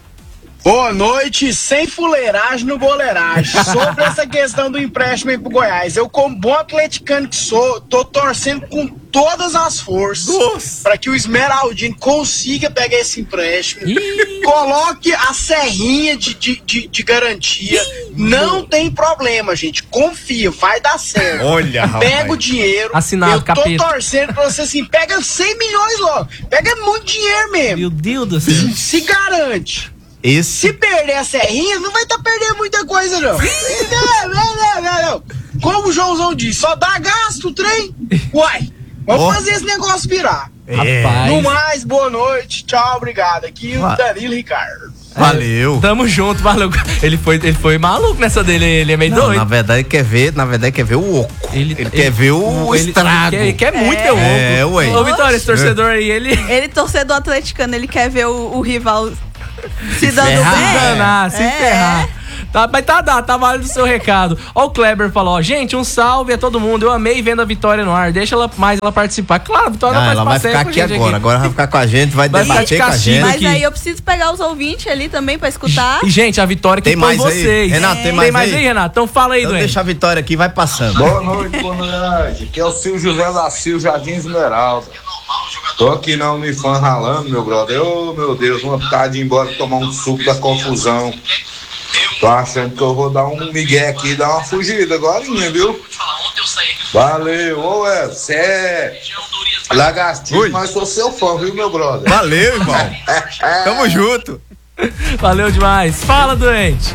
H: Boa noite, sem fuleiragem no boleiragem. Sobre essa questão do empréstimo aí pro Goiás, eu, como bom atleticano que sou, tô torcendo com todas as forças para que o Esmeraldino consiga pegar esse empréstimo.
A: Ih.
H: Coloque a serrinha de, de, de, de garantia. Ih. Não tem problema, gente. Confia, vai dar certo.
B: Olha,
H: pega
B: rapaz.
H: o dinheiro.
A: Assinado,
H: eu tô
A: capeta.
H: torcendo pra você assim, pega cem milhões logo. Pega muito dinheiro mesmo.
A: Meu Deus do céu.
H: Se garante.
B: Esse...
H: Se perder a serrinha, não vai estar tá perdendo muita coisa, não. não, não, não, não, não. Como o Joãozão disse, só dá gasto o trem. Uai, vamos oh. fazer esse negócio virar.
B: É.
H: No mais, boa noite. Tchau, obrigado. Aqui o Danilo Ricardo.
B: Valeu.
A: É, tamo junto, maluco. Ele foi, ele foi maluco nessa dele, ele é meio
B: não,
A: doido.
B: Na verdade, quer ver, na verdade, quer ver o oco. Ele, ele, ele quer ver o
A: ele,
B: estrago.
A: Ele quer, ele quer
F: é.
A: muito ver o oco.
B: É, ué.
A: Ô, Vitória, esse torcedor aí, ele...
F: Ele, torcedor atleticano, ele quer ver o, o rival se dando
B: ferrar,
F: bem.
A: Se danar, se
F: É.
A: ferrar. Tá, mas tá, tá, tá válido o seu recado. Ó, o Kleber falou, ó, gente, um salve a todo mundo. Eu amei vendo a Vitória no ar. Deixa ela mais ela participar. Claro, a Vitória
B: Ah,
A: vai
B: ela vai
A: participar
B: ficar
A: sempre
B: aqui
A: com a
B: agora.
A: gente
B: Agora vai ficar com a gente, vai,
A: Vai ficar
B: debater
A: de
B: com a
A: castigo
B: gente.
F: Mas
A: aqui.
F: aí eu preciso pegar os ouvintes ali também pra escutar.
A: E, gente, a Vitória que
B: Tem
A: põe
B: mais aí?
A: vocês.
B: Renato, tem mais
A: Tem mais
B: aí?
A: aí, Renato? Então fala aí,
B: Então
A: doente.
B: deixa a Vitória aqui, vai passando.
I: Boa noite, boa noite. Aqui é o Silvio José da Silva, Jardim Esmeralda. Tô aqui na Unifam ralando, meu brother. Ô, meu Deus, uma vontade de ir embora tomar um suco da confusão. Tô achando que eu vou dar um migué aqui e dar uma fugida agorinha, viu? Valeu, ô, é, você é lagartixa, mas sou seu fã, viu, meu brother?
B: Valeu, irmão. Tamo junto.
A: Valeu demais. Fala, doente.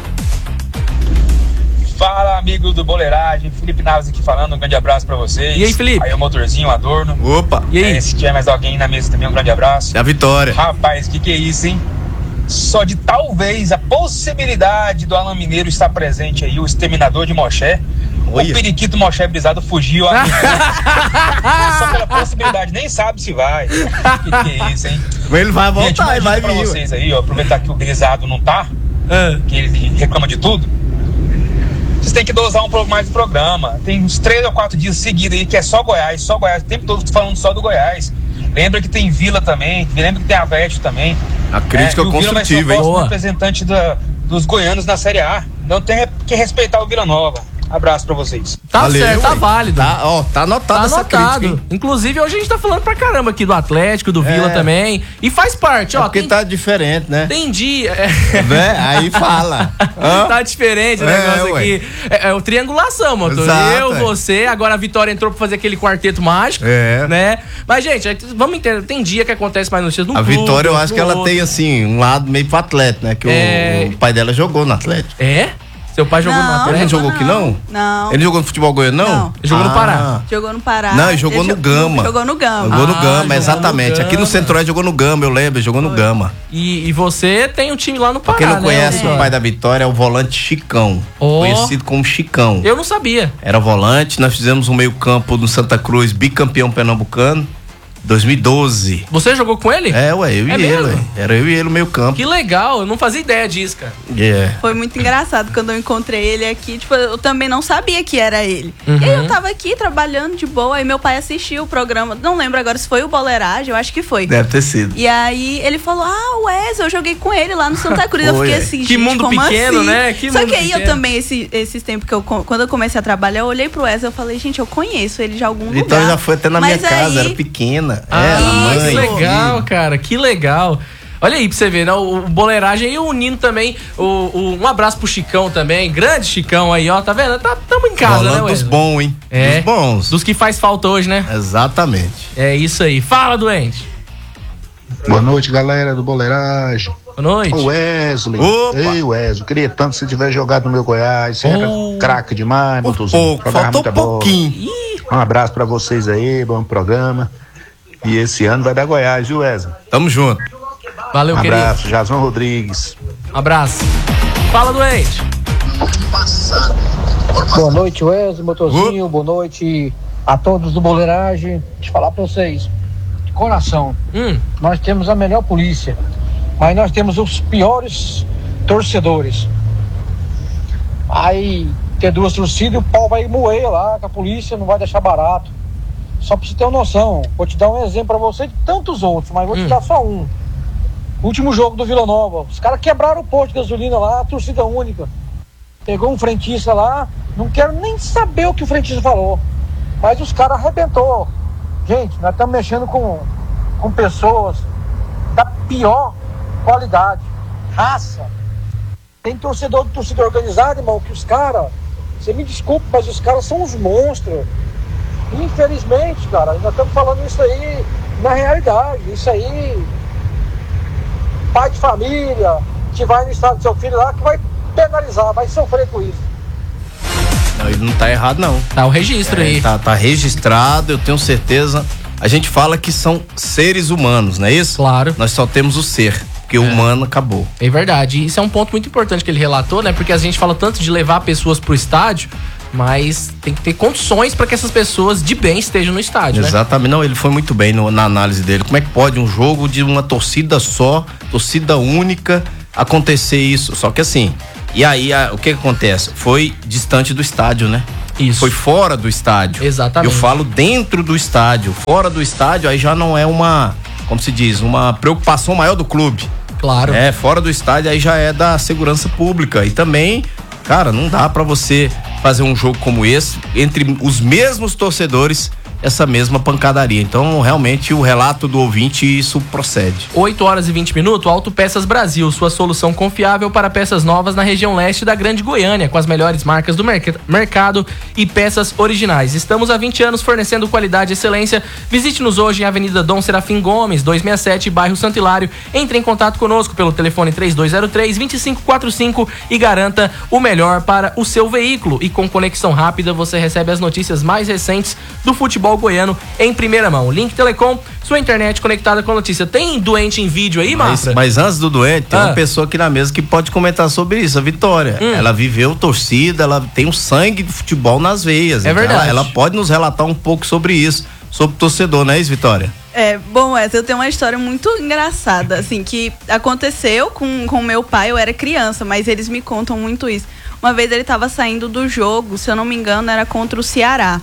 J: Fala, amigo do Boleiragem, Felipe Naves aqui falando, um grande abraço pra vocês.
A: E aí, Felipe?
J: Aí o motorzinho, o Adorno.
B: Opa.
A: E aí?
J: É, se tiver mais alguém na mesa também, um grande abraço.
B: É a Vitória.
J: Rapaz, que que é isso, hein? Só de talvez a possibilidade do Alan Mineiro estar presente aí, o exterminador de Moché.
B: Olha.
J: O periquito Moché Brisado fugiu. Só pela possibilidade, nem sabe se vai. Que que é isso, hein?
B: Mas ele vai voltar,
J: Gente,
B: ele vai
J: pra
B: vir.
J: vocês aí, ó, aproveitar que o Brisado não tá,
A: Ah.
J: que ele reclama de tudo. Vocês têm que dosar um pouco mais do programa. Tem uns três ou quatro dias seguidos aí que é só Goiás, só Goiás. O tempo todo falando só do Goiás. Lembra que tem Vila também, lembra que tem a Vete também.
B: A crítica
J: é, e o Vila vai ser
B: construtiva,
J: o
B: hein?
J: próximo
A: Boa.
J: representante da, dos goianos na Série A. Então tem que respeitar o Vila Nova. Abraço pra vocês.
A: Tá
B: Valeu,
A: certo, tá
B: ué.
A: válido.
B: Tá, ó, tá anotado
A: Tá
B: essa
A: anotado.
B: crítica, hein?
A: Inclusive, hoje a gente tá falando pra caramba aqui do Atlético, do Vila
B: É.
A: também. E faz parte,
B: É
A: ó.
B: porque
A: Tem,
B: tá diferente, né?
A: tem dia. É,
B: Né? Aí fala. Hã?
A: tá diferente o
B: É,
A: negócio
B: ué.
A: aqui. É, é o triangulação, motor.
B: Exato,
A: Eu,
B: é.
A: você, agora a Vitória entrou pra fazer aquele quarteto mágico.
B: É.
A: Né? Mas, gente, é que vamos entender. Tem dia que acontece mais notícias no
B: A
A: clube,
B: Vitória, eu acho
A: no
B: que ela
A: outro.
B: tem, assim, um lado meio pro atleta, né? Que o-
A: É.
B: o pai dela jogou no Atlético.
A: É? Seu pai jogou no
F: Não.
B: Ele
A: Atlético?
B: não jogou aqui, não?
F: Não.
B: Ele jogou no futebol goiano, não?
F: Não.
A: Ele jogou no
B: Ah.
A: Pará.
F: Jogou no Pará.
B: Não, ele jogou
F: Ele
B: no
F: jo-
B: Gama.
F: Jogou no Gama.
B: Jogou no
A: Ah,
B: Gama,
A: jogou
B: exatamente.
A: no
B: Aqui no
A: Gama.
B: Centro-Oeste jogou no Gama, eu lembro, jogou no Gama.
A: E, e você tem um time lá no
B: Pra
A: Pará,
B: quem não
A: né,
B: conhece,
A: Vitória?
B: o pai da Vitória é o volante Chicão.
A: Ó.
B: Conhecido como Chicão.
A: Eu não sabia.
B: Era volante, nós fizemos um meio-campo no Santa Cruz, bicampeão pernambucano, dois mil e doze.
A: Você jogou com ele?
B: É, ué, eu e
A: É
B: ele,
A: mesmo?
B: ué. Era eu e ele no meio-campo.
A: Que legal, eu não fazia ideia disso, cara.
B: É.
F: Foi muito engraçado quando eu encontrei ele aqui. Tipo, eu também não sabia que era ele.
A: Uhum.
F: E aí eu tava aqui trabalhando de boa. Aí meu pai assistiu o programa. Não lembro agora se foi o Boleiragem, eu acho que foi.
B: Deve ter sido.
F: E aí ele falou: Ah, o Wes, eu joguei com ele lá no Santa Cruz. Eu
B: Foi,
F: fiquei
B: é.
F: assim,
A: Que
F: gente,
A: mundo
F: como
A: pequeno,
F: assim?
A: né? Que
F: Só
A: mundo
F: que aí eu
A: pequeno.
F: também, esse, esses tempos que eu, quando eu comecei a trabalhar, eu olhei pro Wes e eu falei, gente, eu conheço ele de algum lugar.
B: Vitória já foi até na
F: Mas
B: minha casa,
F: aí-
B: era pequena.
A: Ah,
B: era
F: isso.
B: mãe.
A: que legal,
B: filho.
A: cara, que legal. Olha aí pra você ver, né? O, o Boleiragem e o Nino também. O, o- um abraço pro Chicão também. Grande Chicão aí, ó. Tá vendo? Tá, tamo em casa,
B: Falando
A: né,
B: dos
A: Wesley?
B: bons, hein?
A: É.
B: Dos bons.
A: Dos que faz falta hoje, né?
B: Exatamente.
A: É isso aí. Fala, doente.
K: Boa noite, galera do Boleiragem.
A: Boa noite.
K: O Wesley.
B: Opa.
K: Ei, Wesley, queria tanto que você tivesse jogado no meu Goiás. Você
B: Oh.
K: era craque demais,
B: Pouco, faltou um pouquinho.
K: Um abraço pra vocês aí, bom programa. E esse ano vai dar Goiás, viu, Wesley?
B: Tamo junto.
A: Valeu,
K: um
A: querido.
K: abraço, Jasmine Rodrigues.
A: Abraço. Fala, doente.
L: Boa noite, Wesley, motorzinho. Boa noite a todos do Boleiragem. Deixa eu falar pra vocês. De coração,
A: hum.
L: nós temos a melhor polícia, mas nós temos os piores torcedores. Aí ter duas torcidas e o pau vai moer lá, que a polícia não vai deixar barato. Só pra você ter uma noção, vou te dar um exemplo pra você de tantos outros, mas vou te
A: hum.
L: dar só um. Último jogo do Vila Nova, os caras quebraram o posto de gasolina lá, a torcida única. Pegou um frentista lá, não quero nem saber o que o frentista falou, mas os caras arrebentou. Gente, nós estamos mexendo com, com pessoas da pior qualidade, raça. Tem torcedor de torcida organizada, irmão, que os caras, você me desculpa, mas os caras são uns monstros. Infelizmente, cara, nós estamos falando isso aí na realidade. Isso aí, pai de família, que vai no estado do seu filho lá, que vai penalizar, vai sofrer com isso.
B: Não, ele não tá errado, não.
A: Tá o registro
B: é,
A: aí.
B: Tá, tá registrado, eu tenho certeza. A gente fala que são seres humanos, não é isso?
A: Claro.
B: Nós só temos o ser, porque o
A: É.
B: humano acabou.
A: É verdade. E isso é um ponto muito importante que ele relatou, né? Porque a gente fala tanto de levar pessoas pro estádio, mas tem que ter condições para que essas pessoas de bem estejam no estádio, né?
B: Exatamente. Não, ele foi muito bem no, na análise dele. Como é que pode um jogo de uma torcida só, torcida única, acontecer isso? Só que assim, e aí a, o que, que acontece? Foi distante do estádio, né?
A: Isso.
B: Foi fora do estádio.
A: Exatamente.
B: Eu falo dentro do estádio. Fora do estádio, aí já não é uma, como se diz, uma preocupação maior do clube.
A: Claro.
B: É, fora do estádio aí já é da segurança pública. E também, cara, não dá pra você fazer um jogo como esse, entre os mesmos torcedores, essa mesma pancadaria. Então, realmente, o relato do ouvinte, isso procede.
A: oito horas e vinte minutos, Autopeças Brasil, sua solução confiável para peças novas na região leste da Grande Goiânia, com as melhores marcas do merc- mercado e peças originais. Estamos há vinte anos fornecendo qualidade e excelência. Visite-nos hoje em Avenida Dom Serafim Gomes, duzentos e sessenta e sete, bairro Santo Hilário. Entre em contato conosco pelo telefone três dois zero três, dois cinco quatro cinco e garanta o melhor para o seu veículo. E com conexão rápida, você recebe as notícias mais recentes do futebol goiano em primeira mão. Link Telecom, sua internet conectada com a notícia. Tem doente em vídeo aí,
B: Mas,
A: Mafra?
B: mas antes do doente, tem
A: Ah.
B: uma pessoa aqui na mesa que pode comentar sobre isso, a Vitória.
A: Hum.
B: Ela viveu torcida, ela tem um sangue de futebol nas veias.
A: É
B: Então
A: verdade.
B: Ela, ela pode nos relatar um pouco sobre isso, sobre o torcedor, não é isso, Vitória?
F: É, bom, essa eu tenho uma história muito engraçada, assim, que aconteceu com com meu pai, eu era criança, mas eles me contam muito isso. Uma vez ele tava saindo do jogo, se eu não me engano, era contra o Ceará.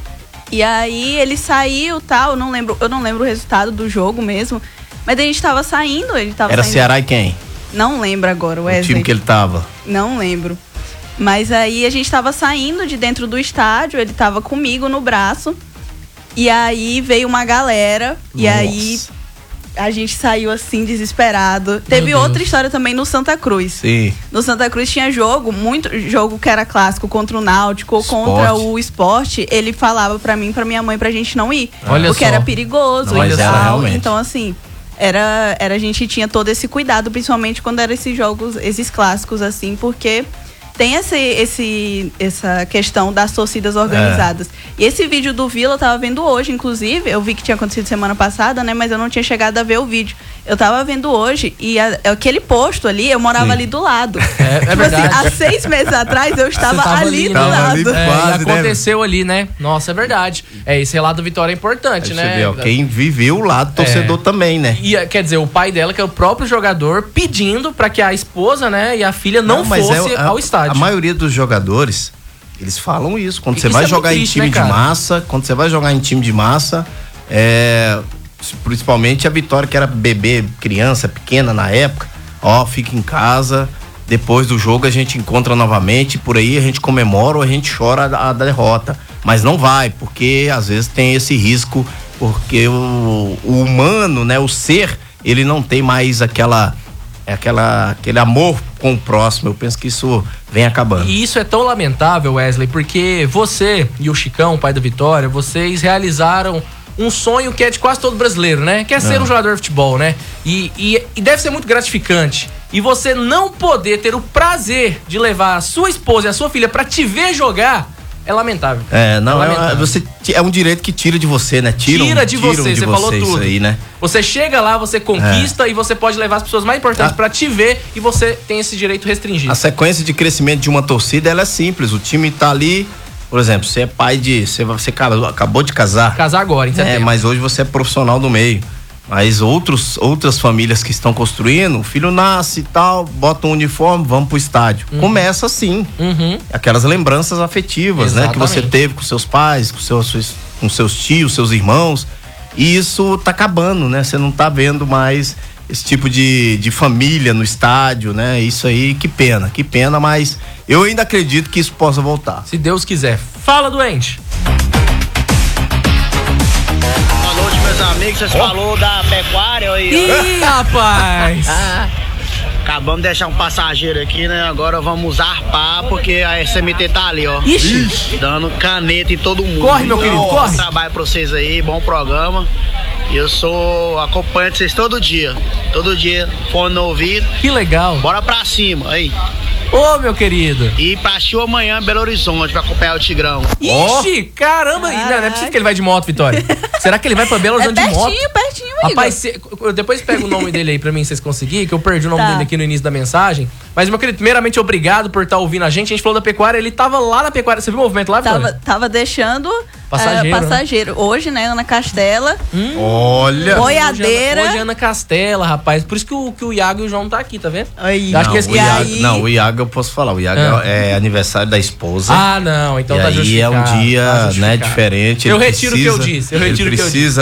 F: E aí ele saiu, tal, eu não lembro, eu não lembro o resultado do jogo mesmo, mas a gente tava saindo, ele tava
B: Era
F: saindo.
B: Ceará e quem?
F: Não lembro agora,
B: O
F: Wesley.
B: time que ele tava.
F: Não lembro. Mas aí a gente tava saindo de dentro do estádio, ele tava comigo no braço. E aí veio uma galera. E
B: Nossa.
F: aí a gente saiu assim, desesperado. Teve
A: Deus.
F: outra história também no Santa Cruz.
B: Sim.
F: No Santa Cruz tinha jogo, muito jogo que era clássico contra o Náutico ou contra
B: Esporte.
F: o Esporte. Ele falava pra mim, pra minha mãe, pra gente não ir.
A: Olha
F: porque
A: só.
F: era perigoso
B: Mas
F: e
B: era
F: tal.
B: realmente.
F: Então, assim, era, era a gente tinha todo esse cuidado, principalmente quando eram esses jogos, esses clássicos, assim, porque tem esse, esse, essa questão das torcidas organizadas. E esse vídeo do Vila eu tava vendo hoje, inclusive, eu vi que tinha acontecido semana passada, né? Mas eu não tinha chegado a ver o vídeo. Eu tava vendo hoje e a- aquele posto ali, eu morava
B: Sim.
F: ali do lado.
A: É, é
F: tipo
A: verdade.
F: assim, há seis meses atrás eu estava
A: Você tava
F: ali,
A: ali,
F: do
A: né?
B: Tava
F: lado.
B: ali
A: É,
B: quase,
A: e
B: né?
A: aconteceu ali, né? Nossa, é verdade. É, esse relato do Vitória é importante,
B: Aí
A: né?
B: você vê, ó, quem viveu o lado torcedor também, né?
A: E, quer dizer, o pai dela, que é o próprio jogador, pedindo pra que a esposa, né, e a filha não,
B: mas
A: fosse
B: é- a,
A: ao estádio.
B: A maioria dos jogadores, eles falam isso. Quando
A: E
B: você
A: isso
B: vai
A: é muito
B: jogar
A: triste,
B: em time
A: né,
B: de
A: cara?
B: massa, quando você vai jogar em time de massa, é, principalmente a Vitória, que era bebê, criança, pequena na época, ó, fica em casa, depois do jogo a gente encontra novamente, por aí a gente comemora ou a gente chora a, a derrota. Mas não vai, porque às vezes tem esse risco, porque o, o humano, né, o ser, ele não tem mais aquela, aquela, aquele amor com o próximo. Eu penso que isso vem acabando.
A: E isso é tão lamentável, Wesley, porque você e o Chicão, pai da Vitória, vocês realizaram um sonho que é de quase todo brasileiro, né? Que é ser
B: Não.
A: um jogador de futebol, né? E, e, e deve ser muito gratificante. E você não poder ter o prazer de levar a sua esposa e a sua filha pra te ver jogar é lamentável.
B: É, não,
A: é,
B: é,
A: lamentável.
B: você, é um direito que tira de você, né? Tiram,
A: Tira de
B: tiram
A: você,
B: de
A: você falou
B: isso
A: tudo.
B: aí, né?
A: Você chega lá, você conquista e você pode levar as pessoas mais importantes
B: Ah.
A: pra te ver e você tem esse direito restringido.
B: A sequência de crescimento de uma torcida, ela é simples. O time tá ali, por exemplo, você é pai de... Você, você casou, acabou de casar.
A: Casar agora, em setembro.
B: É, mas hoje você é profissional do meio. Mas outros, outras famílias que estão construindo, o filho nasce e tal, bota um uniforme, vamos pro estádio.
A: Uhum.
B: Começa assim.
A: Uhum.
B: Aquelas lembranças afetivas, né? Que você
A: Exatamente.
B: teve com seus pais, com seus, com seus tios, seus irmãos. E isso tá acabando, né? Você não tá vendo mais esse tipo de, de família no estádio, né? Isso aí, que pena, que pena, mas eu ainda acredito que isso possa voltar.
A: Se Deus quiser. Fala, doente.
M: Boa noite, meus amigos. Vocês oh. falou da pecuária aí.
A: Ih, rapaz!
M: Acabamos de deixar um passageiro aqui, né? Agora vamos arpar, porque a S M T tá ali, ó.
A: Ixi.
M: Dando caneta em todo mundo.
A: Corre, meu querido, corre.
M: Bom trabalho pra vocês aí, bom programa. Eu sou acompanhante de vocês todo dia. Todo dia, fone no ouvido.
A: Que legal.
M: Bora pra cima, aí.
A: Ô, meu querido.
M: E pra Chiu amanhã em Belo Horizonte pra acompanhar o Tigrão.
A: Ixi, caramba. Não, não é possível que ele vai de moto, Vitória. Será que ele vai pra Belo Horizonte
F: é
A: de moto?
F: pertinho, pertinho, Igor.
A: Rapaz, cê, depois pega o nome dele aí pra mim, se vocês conseguirem, que eu perdi o nome
F: Tá.
A: dele aqui no início da mensagem. Mas, meu querido, primeiramente, obrigado por estar ouvindo a gente. A gente falou da pecuária, ele tava lá na pecuária. Você viu o movimento lá, Vitória?
F: Tava, tava deixando
A: Passageiro,
F: eh, passageiro. Hoje, né, Ana Castela.
A: Hum.
B: Olha.
F: Boiadeira.
A: Hoje, Ana- hoje Ana Castela, rapaz. Por isso que o, que o Iago e o João tá aqui, tá vendo?
F: Aí.
A: Eu acho
B: Não,
A: que esse
B: o Iago,
F: aí-
B: não, o Iago eu posso falar. O Iago
A: Ah.
B: é aniversário da esposa.
A: Ah, não. Então
B: e
A: tá
B: aí é
A: justificado.
B: um dia,
A: tá
B: né,
A: justificado.
B: diferente.
A: Eu
B: Ele
A: retiro o que eu
B: precisa-
A: disse. Eu retiro o
B: ele
A: que eu disse.
B: precisa